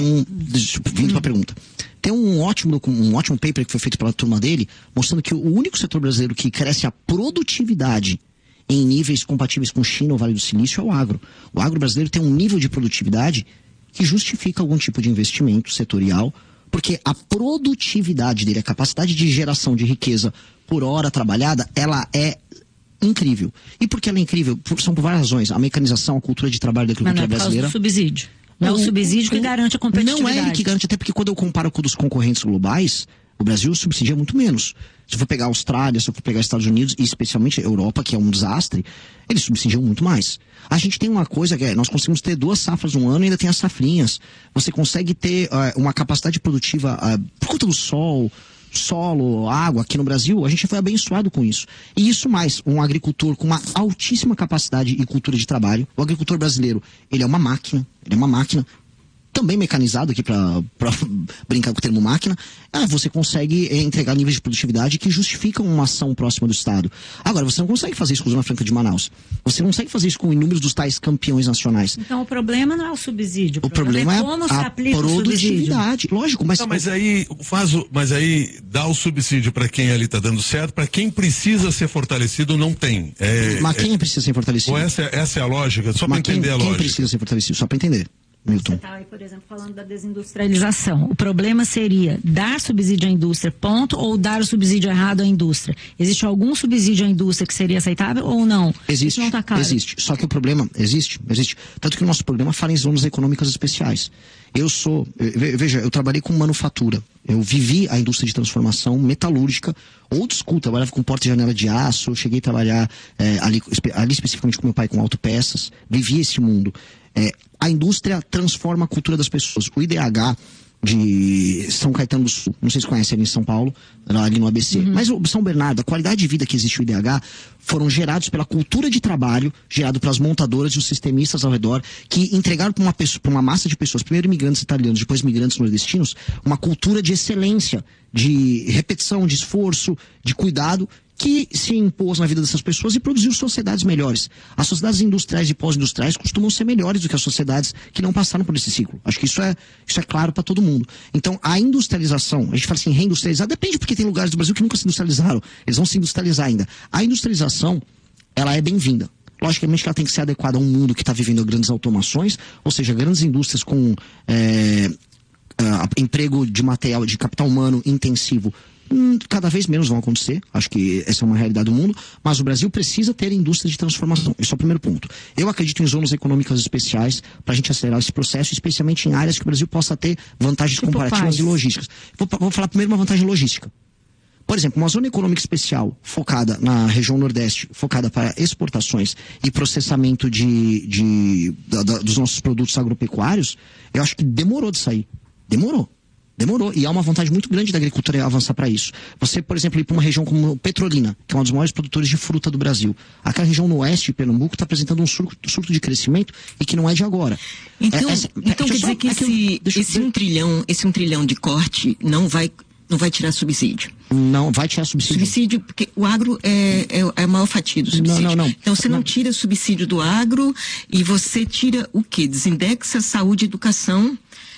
vindo pra pergunta. Tem um ótimo paper que foi feito pela turma dele, mostrando que o único setor brasileiro que cresce a produtividade em níveis compatíveis com China ou Vale do Silício é o agro. O agro brasileiro tem um nível de produtividade que justifica algum tipo de investimento setorial, porque a produtividade dele, a capacidade de geração de riqueza por hora trabalhada, ela é incrível. E por que ela é incrível? São por várias razões. A mecanização, a cultura de trabalho da agricultura brasileira. Mas não é por causa do subsídio. Não é o subsídio que garante a competitividade. Não é ele que garante, até porque quando eu comparo com os concorrentes globais, o Brasil subsidia muito menos. Se eu for pegar a Austrália, se eu for pegar os Estados Unidos, e especialmente a Europa, que é um desastre, eles subsidiam muito mais. A gente tem uma coisa que nós conseguimos ter 2 safras no ano e ainda tem as safrinhas. Você consegue ter uma capacidade produtiva por conta do solo, água. Aqui no Brasil, a gente foi abençoado com isso. E isso mais, um agricultor com uma altíssima capacidade e cultura de trabalho. O agricultor brasileiro, ele é uma máquina, também mecanizado aqui para brincar com o termo máquina. Você consegue entregar níveis de produtividade que justificam uma ação próxima do Estado. Agora, você não consegue fazer isso com a Zona Franca de Manaus. Você não consegue fazer isso com inúmeros dos tais campeões nacionais. Então o problema não é o subsídio. O problema é como se a aplica produtividade. Lógico, mas... Não, mas aí dá o subsídio para quem ali está dando certo, para quem precisa ser fortalecido não tem. Mas quem precisa ser fortalecido? Essa é a lógica, só para entender a lógica. Quem precisa ser fortalecido? Só para entender. Milton. Você está aí, por exemplo, falando da desindustrialização. O problema seria dar subsídio à indústria, ponto, ou dar o subsídio errado à indústria? Existe algum subsídio à indústria que seria aceitável ou não? Existe. Isso não tá claro. Existe. Só que o problema existe. Tanto que o nosso programa fala em zonas econômicas especiais. Veja, eu trabalhei com manufatura. Eu vivi a indústria de transformação metalúrgica, old school, trabalhava com porta e janela de aço, eu cheguei a trabalhar ali especificamente com meu pai com autopeças, vivi esse mundo. A indústria transforma a cultura das pessoas. O IDH de São Caetano do Sul, não sei se conhece ali em São Paulo, ali no ABC, mas o São Bernardo, a qualidade de vida que existe o IDH foram gerados pela cultura de trabalho, gerado pelas montadoras e os sistemistas ao redor, que entregaram para uma massa de pessoas, primeiro imigrantes italianos, depois imigrantes nordestinos, uma cultura de excelência, de repetição, de esforço, de cuidado, que se impôs na vida dessas pessoas e produziu sociedades melhores. As sociedades industriais e pós-industriais costumam ser melhores do que as sociedades que não passaram por esse ciclo. Acho que isso é claro para todo mundo. Então, a industrialização, a gente fala assim, reindustrializar, depende, porque tem lugares do Brasil que nunca se industrializaram. Eles vão se industrializar ainda. A industrialização, ela é bem-vinda. Logicamente que ela tem que ser adequada a um mundo que está vivendo grandes automações, ou seja, grandes indústrias com emprego de material, de capital humano intensivo Cada vez menos vão acontecer, acho que essa é uma realidade do mundo, mas o Brasil precisa ter indústria de transformação. Esse é o primeiro ponto. Eu acredito em zonas econômicas especiais para a gente acelerar esse processo, especialmente em áreas que o Brasil possa ter vantagens comparativas e logísticas. Vou falar primeiro uma vantagem logística. Por exemplo, uma zona econômica especial focada na região Nordeste, focada para exportações e processamento dos nossos produtos agropecuários, eu acho que demorou de sair. Demorou. E há uma vontade muito grande da agricultura avançar para isso. Você, por exemplo, ir para uma região como Petrolina, que é um dos maiores produtores de fruta do Brasil. Aquela região no oeste de Pernambuco está apresentando um surto de crescimento e que não é de agora. Então quer dizer que esse 1 trilhão de corte não vai tirar subsídio. Não vai tirar subsídio. Subsídio, porque o agro é a maior fatia do subsídio. Não. Então você não tira subsídio do agro e você tira o quê? Desindexa saúde e educação.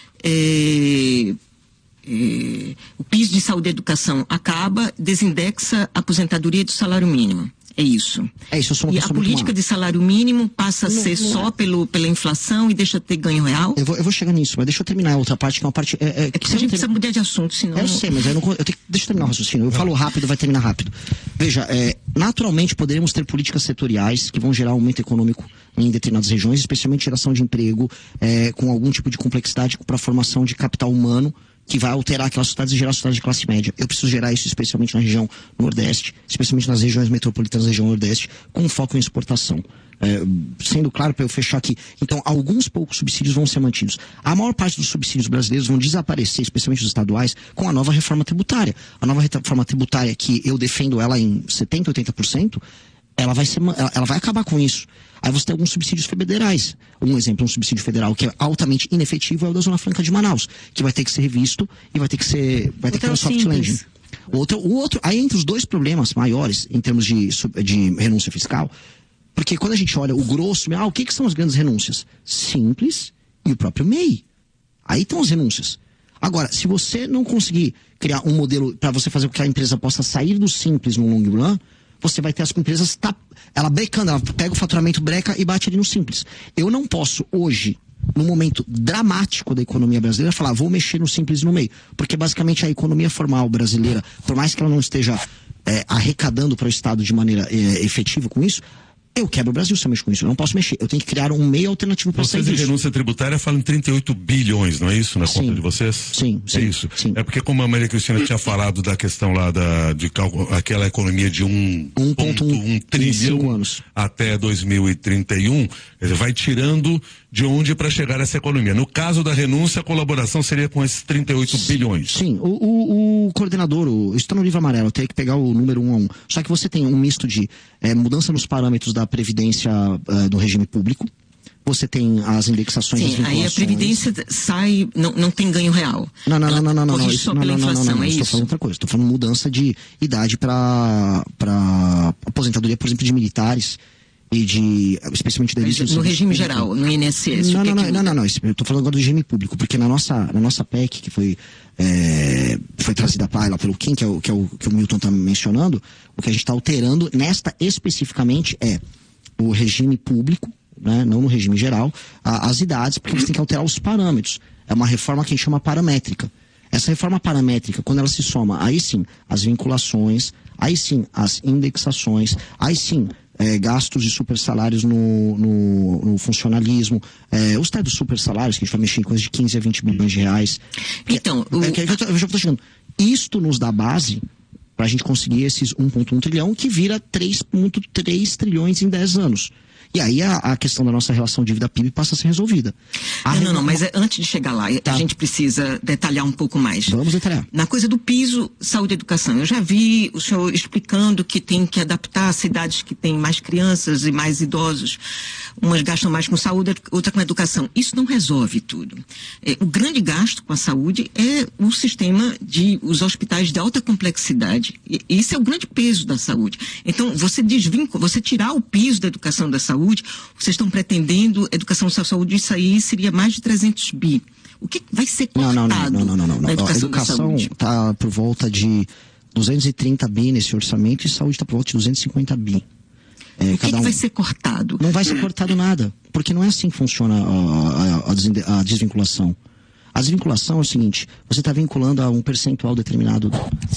O piso de saúde e educação acaba, desindexa a aposentadoria do salário mínimo. É isso. E a política de salário mínimo passa a ser só pela inflação e deixa de ter ganho real? Eu vou chegar nisso, mas deixa eu terminar a outra parte, que é uma parte... que a gente precisa mudar de assunto, senão... Eu sei, mas deixa eu terminar o raciocínio. Eu falo rápido, vai terminar rápido. Veja, naturalmente poderemos ter políticas setoriais que vão gerar aumento econômico em determinadas regiões, especialmente geração de emprego, com algum tipo de complexidade para a formação de capital humano, que vai alterar aquelas cidades e gerar cidades de classe média. Eu preciso gerar isso especialmente na região Nordeste, especialmente nas regiões metropolitanas da região Nordeste, com foco em exportação. Sendo claro, para eu fechar aqui, então alguns poucos subsídios vão ser mantidos. A maior parte dos subsídios brasileiros vão desaparecer, especialmente os estaduais, com a nova reforma tributária. A nova reforma tributária, que eu defendo ela em 70%, 80%, ela vai acabar com isso. Aí você tem alguns subsídios federais. Um exemplo, um subsídio federal que é altamente inefetivo é o da Zona Franca de Manaus, que vai ter que ser revisto e vai ter que ter um soft landing. O outro, aí entre os dois problemas maiores, em termos de renúncia fiscal, porque quando a gente olha o grosso, o que são as grandes renúncias? Simples e o próprio MEI. Aí estão as renúncias. Agora, se você não conseguir criar um modelo para você fazer com que a empresa possa sair do simples no long run, você vai ter as empresas, ela brecando, ela pega o faturamento, breca e bate ali no simples. Eu não posso hoje, num momento dramático da economia brasileira, falar, vou mexer no simples e no meio. Porque basicamente a economia formal brasileira, por mais que ela não esteja arrecadando para o Estado de maneira efetiva com isso, eu quebro o Brasil se eu mexo com isso. Eu não posso mexer. Eu tenho que criar um meio alternativo para sair disso. Vocês de renúncia tributária falam em 38 bilhões, não é isso? Na conta de vocês? Sim. É isso? Sim. É porque como a Maria Cristina tinha falado da questão lá de aquela economia de 1,1 trilhão até 2031, vai tirando de onde para chegar essa economia. No caso da renúncia, a colaboração seria com esses 38 bilhões. Sim. O coordenador, isso está no livro amarelo, eu teria que pegar o número 1 a 1. Só que você tem um misto de mudança nos parâmetros da previdência do regime público. Você tem as indexações das vinculações. Aí a previdência sai, não tem ganho real. Não. Corrige só pela inflação, é isso? Estou falando outra coisa. Estou falando mudança de idade para aposentadoria, por exemplo, de militares e especialmente da elite. No regime geral, no INSS. Não. Eu estou falando agora do regime público, porque na nossa PEC, que foi trazida para lá pelo Kim, que o Milton está mencionando, o que a gente está alterando nesta especificamente é o regime público, né, não no regime geral, as idades, porque você tem que alterar os parâmetros. É uma reforma que a gente chama paramétrica. Essa reforma paramétrica, quando ela se soma, aí sim, as vinculações, aí sim, as indexações, aí sim, gastos de super salários no funcionalismo, os tais dos super salários, que a gente vai mexer em coisas de 15 a 20 bilhões de reais. Então, eu já estou chegando. Isto nos dá base para a gente conseguir esses 1,1 trilhão, que vira 3,3 trilhões em 10 anos. E aí a questão da nossa relação dívida-PIB passa a ser resolvida. Mas antes de chegar lá, a gente precisa detalhar um pouco mais. Vamos detalhar. Na coisa do piso, saúde e educação. Eu já vi o senhor explicando que tem que adaptar cidades que têm mais crianças e mais idosos. Umas gastam mais com saúde, outra com educação. Isso não resolve tudo. O grande gasto com a saúde é o sistema os hospitais de alta complexidade. Esse é o grande peso da saúde. Então, você tirar o piso da educação da saúde, vocês estão pretendendo educação da saúde, isso aí seria mais de 300 bi. O que vai ser cortado na educação da saúde? A educação está por volta de 230 bi nesse orçamento e saúde está por volta de 250 bi. O que vai ser cortado? Não vai ser cortado nada, porque não é assim que funciona a desvinculação. A desvinculação é o seguinte, você está vinculando a um percentual determinado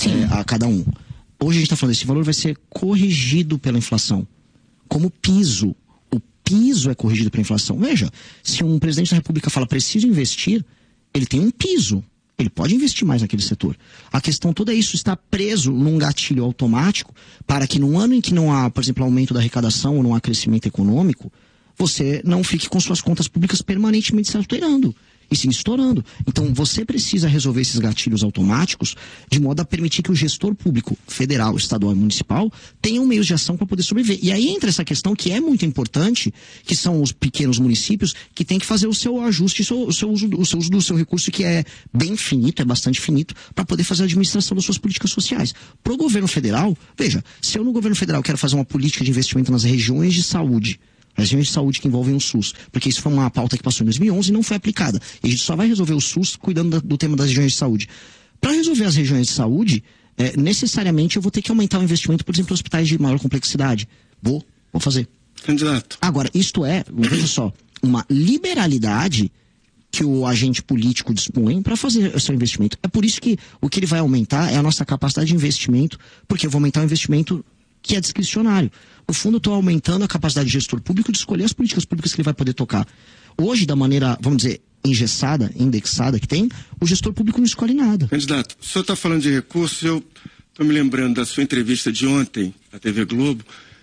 a cada um. Hoje a gente está falando, esse valor vai ser corrigido pela inflação. Como piso. O piso é corrigido pela inflação. Veja, se um presidente da República fala preciso investir, ele tem um piso. Ele pode investir mais naquele setor. A questão toda é isso, está preso num gatilho automático para que no ano em que não há, por exemplo, aumento da arrecadação ou não há crescimento econômico, você não fique com suas contas públicas permanentemente se alterando e se estourando. Então você precisa resolver esses gatilhos automáticos de modo a permitir que o gestor público, federal, estadual e municipal, tenham meios de ação para poder sobreviver. E aí entra essa questão que é muito importante, que são os pequenos municípios que têm que fazer o seu ajuste, o seu uso do seu recurso, que é bem finito, é bastante finito, para poder fazer a administração das suas políticas sociais. Para o governo federal, veja, se eu no governo federal quero fazer uma política de investimento nas regiões de saúde, regiões de saúde que envolvem o SUS, porque isso foi uma pauta que passou em 2011 e não foi aplicada. E a gente só vai resolver o SUS cuidando do tema das regiões de saúde. Para resolver as regiões de saúde, necessariamente eu vou ter que aumentar o investimento, por exemplo, em hospitais de maior complexidade. Vou fazer. Candidato. Agora, isto veja só, uma liberalidade que o agente político dispõe para fazer o seu investimento. É por isso que o que ele vai aumentar é a nossa capacidade de investimento, porque eu vou aumentar o investimento que é discricionário. No fundo, eu estou aumentando a capacidade de gestor público de escolher as políticas públicas que ele vai poder tocar. Hoje, da maneira, vamos dizer, engessada, indexada que tem, o gestor público não escolhe nada. Candidato, o senhor está falando de recursos, eu estou me lembrando da sua entrevista de ontem, na TV Globo.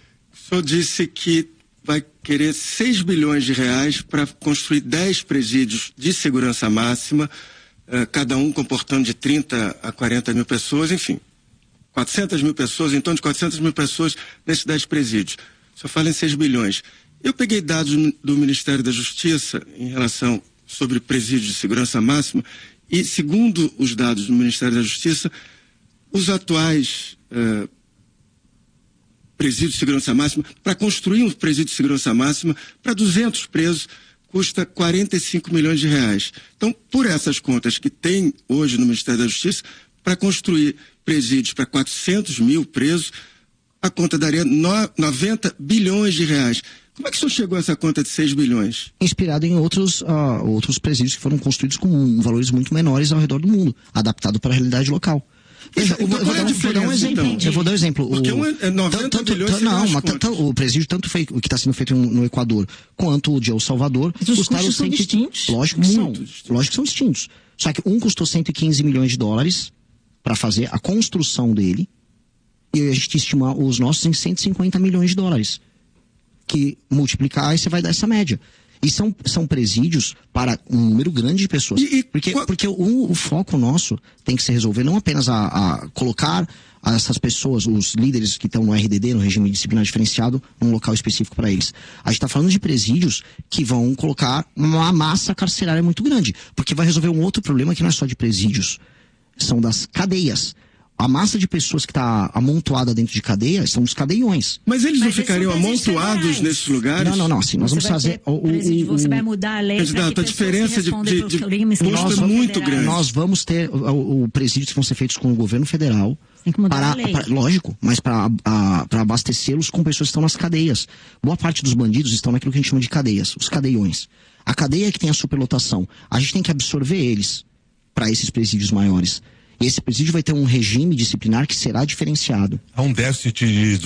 O senhor disse que vai querer 6 bilhões de reais para construir 10 presídios de segurança máxima, cada um comportando de 30 a 40 mil pessoas, enfim. 400 mil pessoas, em torno de 400 mil pessoas nesses 10 presídios. O senhor fala em 6 bilhões. Eu peguei dados do Ministério da Justiça em relação sobre presídios de segurança máxima e, segundo os dados do Ministério da Justiça, os atuais presídios de segurança máxima, para construir um presídio de segurança máxima para 200 presos, custa 45 milhões de reais. Então, por essas contas que tem hoje no Ministério da Justiça, para construir presídios para 400 mil presos, a conta daria 90 bilhões de reais. Como é que o senhor chegou a essa conta de 6 bilhões? Inspirado em outros presídios que foram construídos com valores muito menores ao redor do mundo, adaptado para a realidade local. Veja, eu vou dar um exemplo. Então? Eu vou dar um exemplo. Porque é 90 bilhões o presídio, tanto o que está sendo feito no Equador, quanto o de El Salvador, custaram são distintos? Lógico que são distintos. Só que um custou 115 milhões de dólares para fazer a construção dele, e a gente estima os nossos em 150 milhões de dólares. Que multiplicar, aí você vai dar essa média. E são presídios para um número grande de pessoas. Porque o foco nosso tem que se resolver não apenas a colocar essas pessoas, os líderes que estão no RDD, no regime disciplinar diferenciado, num local específico para eles. A gente está falando de presídios que vão colocar uma massa carcerária muito grande, porque vai resolver um outro problema que não é só de presídios, são das cadeias. A massa de pessoas que está amontoada dentro de cadeia são os cadeiões. Mas eles não ficariam amontoados nesses lugares? Não. Assim, nós vamos fazer... Você vai mudar a lei. Candidato, a diferença de custo é muito grande. Nós vamos ter o presídios que vão ser feitos com o governo federal. Tem que mudar a lei. Lógico, mas para abastecê-los com pessoas que estão nas cadeias. Boa parte dos bandidos estão naquilo que a gente chama de cadeias, os cadeiões. A cadeia é que tem a superlotação. A gente tem que absorver eles para esses presídios maiores. E esse presídio vai ter um regime disciplinar que será diferenciado. Há um déficit de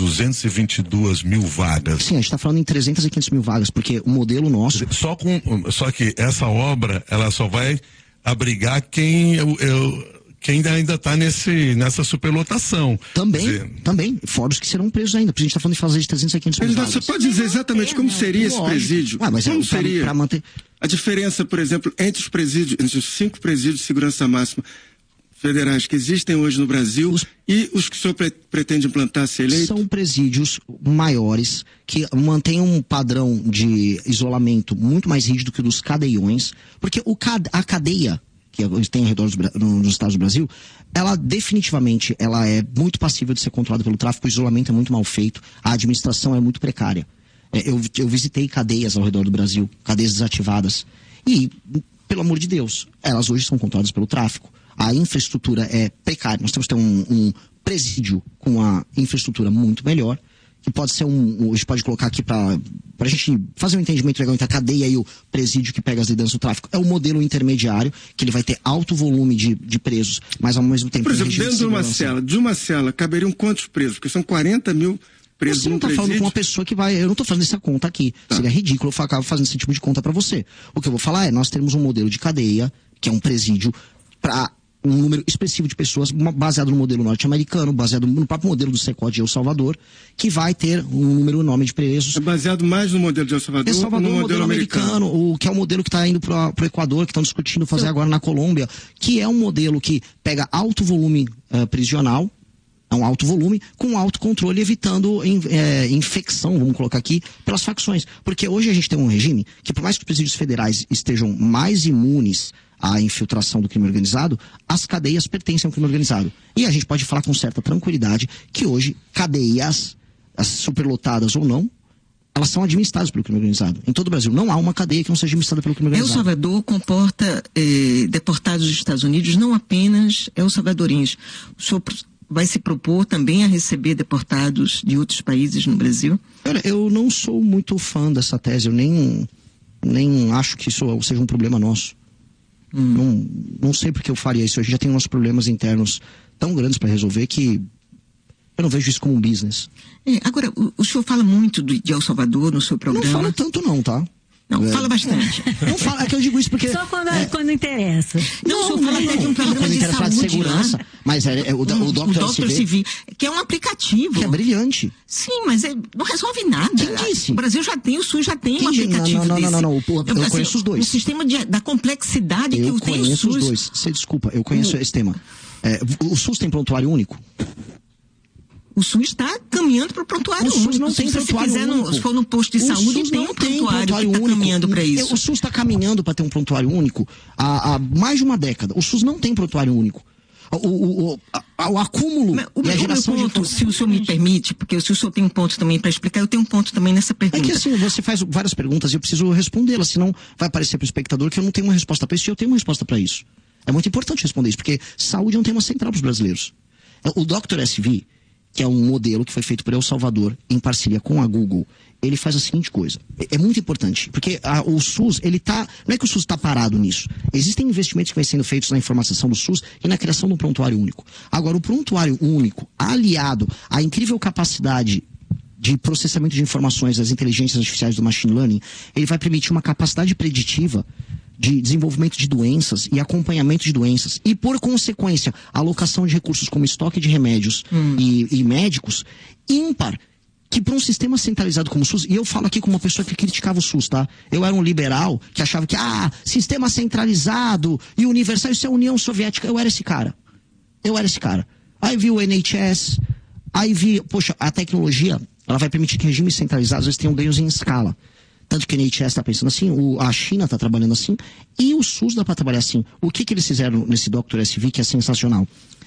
222 mil vagas. Sim, a gente está falando em 300 e 500 mil vagas, porque o modelo nosso... Só que essa obra, ela só vai abrigar quem ainda está nessa superlotação. Também. Fora os que serão presos ainda. Porque a gente está falando de fazer de 300 a 500 mil vagas. Você pode dizer exatamente como seria esse presídio? Como seria para manter... a diferença, por exemplo, entre os 5 presídios de segurança máxima federais que existem hoje no Brasil e os que o senhor pretende implantar, ser eleito? São presídios maiores que mantêm um padrão de isolamento muito mais rígido que o dos cadeiões, porque a cadeia que tem ao redor nos estados do Brasil, ela definitivamente é muito passível de ser controlada pelo tráfico, o isolamento é muito mal feito, a administração é muito precária. Eu visitei cadeias ao redor do Brasil, cadeias desativadas, e, pelo amor de Deus, elas hoje são controladas pelo tráfico. A infraestrutura é precária. Nós temos que ter um presídio com a infraestrutura muito melhor, que pode ser a gente pode colocar aqui pra gente fazer um entendimento legal entre a cadeia e o presídio que pega as lideranças do tráfico. É o modelo intermediário, que ele vai ter alto volume de presos, mas ao mesmo tempo... Por exemplo, dentro de uma cela, caberiam quantos presos? Porque são 40 mil presos num presídio. Você não está falando com uma pessoa que vai... Eu não estou fazendo essa conta aqui. Tá. Seria ridículo eu acabar fazendo esse tipo de conta para você. O que eu vou falar é, nós temos um modelo de cadeia, que é um presídio, para um número expressivo de pessoas, baseado no modelo norte-americano, baseado no próprio modelo do SECOD de El Salvador, que vai ter um número enorme de presos. É baseado mais no modelo de El Salvador ou no modelo americano? Que é o modelo que está indo para o Equador, que estão discutindo fazer agora na Colômbia, que é um modelo que pega alto volume prisional, é um alto volume, com alto controle, evitando infecção, vamos colocar aqui, pelas facções. Porque hoje a gente tem um regime que, por mais que os presídios federais estejam mais imunes à infiltração do crime organizado, as cadeias pertencem ao crime organizado. E a gente pode falar com certa tranquilidade que hoje cadeias, as superlotadas ou não, elas são administradas pelo crime organizado. Em todo o Brasil não há uma cadeia que não seja administrada pelo crime organizado. El Salvador comporta deportados dos Estados Unidos, não apenas El Salvadorenses. O senhor vai se propor também a receber deportados de outros países no Brasil? Eu não sou muito fã dessa tese, eu nem acho que isso seja um problema nosso. Não sei porque eu faria isso. A gente já tem uns problemas internos tão grandes para resolver que eu não vejo isso como um business. Agora, o senhor fala muito de El Salvador no seu programa. Não falo tanto não, tá? Não, fala bastante. Não fala, é que eu digo isso porque... Só quando interessa. Não, o senhor fala até de um programa de saúde, de segurança, né? Mas o Dr. CV, que é um aplicativo. Que é brilhante. Sim, mas não resolve nada. Quem disse? O Brasil já tem, o SUS já tem um aplicativo desse. Não, eu conheço os dois. O sistema da complexidade que tem o SUS. Eu conheço os dois. Você desculpa, eu conheço esse tema. O SUS tem prontuário único? O SUS está caminhando para o prontuário único. O SUS não tem prontuário único. Se for no posto de saúde, tem um prontuário que está caminhando para isso. O SUS está caminhando para ter um prontuário único há mais de uma década. O SUS não tem prontuário único. O acúmulo e a geração de ponto, se o senhor me permite, porque se o senhor tem um ponto também para explicar, eu tenho um ponto também nessa pergunta. É que assim, você faz várias perguntas e eu preciso respondê-las, senão vai parecer para o espectador que eu não tenho uma resposta para isso e eu tenho uma resposta para isso. É muito importante responder isso, porque saúde é um tema central para os brasileiros. O Dr. SV, que é um modelo que foi feito por El Salvador em parceria com a Google, ele faz a seguinte coisa. É muito importante, porque o SUS, não é que o SUS está parado nisso. Existem investimentos que vêm sendo feitos na informatização do SUS e na criação do prontuário único. Agora, o prontuário único, aliado à incrível capacidade de processamento de informações das inteligências artificiais do machine learning, ele vai permitir uma capacidade preditiva de desenvolvimento de doenças e acompanhamento de doenças e, por consequência, alocação de recursos como estoque de remédios e médicos ímpar, que para um sistema centralizado como o SUS, e eu falo aqui como uma pessoa que criticava o SUS, tá? Eu era um liberal que achava que, sistema centralizado e universal, isso é a União Soviética. Eu era esse cara. Aí vi o NHS, aí vi, poxa, a tecnologia, ela vai permitir que regimes centralizados eles tenham ganhos em escala. Tanto que a NHS está pensando assim, a China está trabalhando assim, e o SUS dá para trabalhar assim. O que eles fizeram nesse Dr. SV que é sensacional?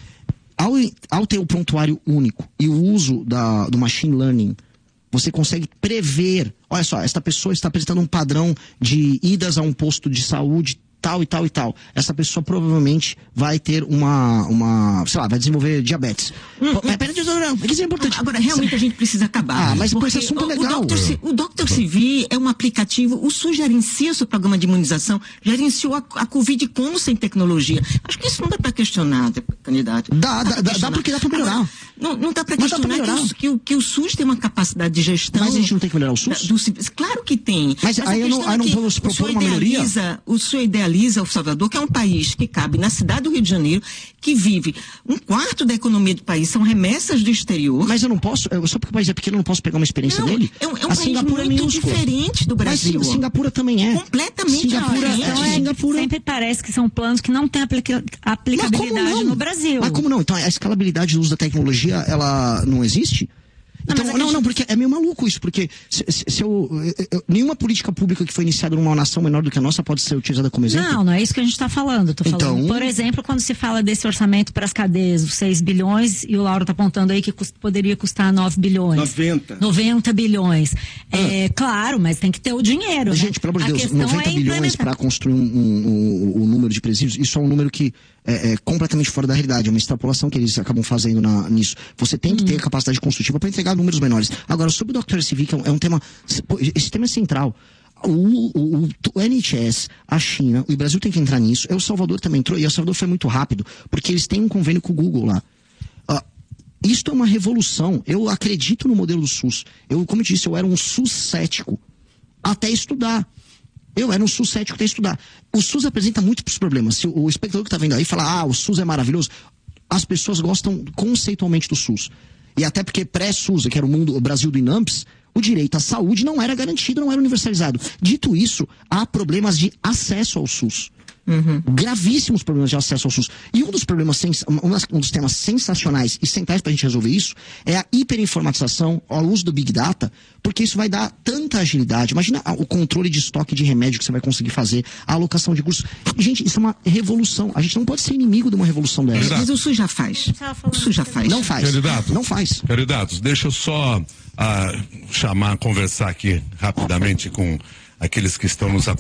Ao ter o prontuário único e o uso do machine learning, você consegue prever, olha só, esta pessoa está apresentando um padrão de idas a um posto de saúde tal e tal e tal. Essa pessoa provavelmente vai ter vai desenvolver diabetes. Isso é importante. Agora, realmente a gente precisa acabar. Mas esse assunto é legal. O Dr. CV é um aplicativo, o SUS gerencia o seu programa de imunização, gerenciou a Covid com ou sem tecnologia. Acho que isso não dá para questionar, candidato. Dá porque dá para melhorar. Não dá para questionar que o SUS tem uma capacidade de gestão. Mas a gente não tem que melhorar o SUS? Claro que tem. Mas aí eu não vou se propor uma melhoria? O senhor idealiza El Salvador, que é um país que cabe na cidade do Rio de Janeiro, que vive 1/4 da economia do país, são remessas do exterior. Mas eu não posso, só porque o país é pequeno, eu não posso pegar uma experiência dele? É um país muito diferente do Brasil. Mas Singapura também é. Completamente diferente. Singapura sempre parece que são planos que não têm aplicabilidade no Brasil. Mas como não? Então a escalabilidade do uso da tecnologia, ela não existe? Então, porque é meio maluco isso, porque nenhuma política pública que foi iniciada numa nação menor do que a nossa pode ser utilizada como exemplo? Não é isso que a gente está falando. Estou falando, por exemplo, quando se fala desse orçamento para as cadeias, os 6 bilhões, e o Lauro está apontando aí que poderia custar 9 bilhões. 90 bilhões. Claro, mas tem que ter o dinheiro. Gente, pelo amor de Deus, 90 bilhões para construir um número de presídios, isso é um número que é completamente fora da realidade, é uma extrapolação que eles acabam fazendo nisso. Você tem que ter capacidade construtiva para entregar pegar números menores. Agora, sobre o Dr. SV, que é um tema, esse tema é central. O NHS, a China, o Brasil tem que entrar nisso. El Salvador também entrou, e El Salvador foi muito rápido, porque eles têm um convênio com o Google lá. Isto é uma revolução. Eu acredito no modelo do SUS. Como eu disse, eu era um SUS cético até estudar. O SUS apresenta muitos problemas. Se o espectador que está vendo aí fala, o SUS é maravilhoso, as pessoas gostam conceitualmente do SUS. E até porque pré-SUS, que era o Brasil do INAMPS, o direito à saúde não era garantido, não era universalizado. Dito isso, há problemas de acesso ao SUS. Gravíssimos problemas de acesso ao SUS. E um dos temas sensacionais e centrais para a gente resolver isso é a hiperinformatização, ao uso do Big Data, porque isso vai dar tanta agilidade. Imagina o controle de estoque de remédio que você vai conseguir fazer, a alocação de cursos. Gente, isso é uma revolução. A gente não pode ser inimigo de uma revolução dessa. Mas o SUS já faz. Não faz. Não faz. Candidatos, deixa eu só conversar aqui rapidamente com aqueles que estão nos acompanhando.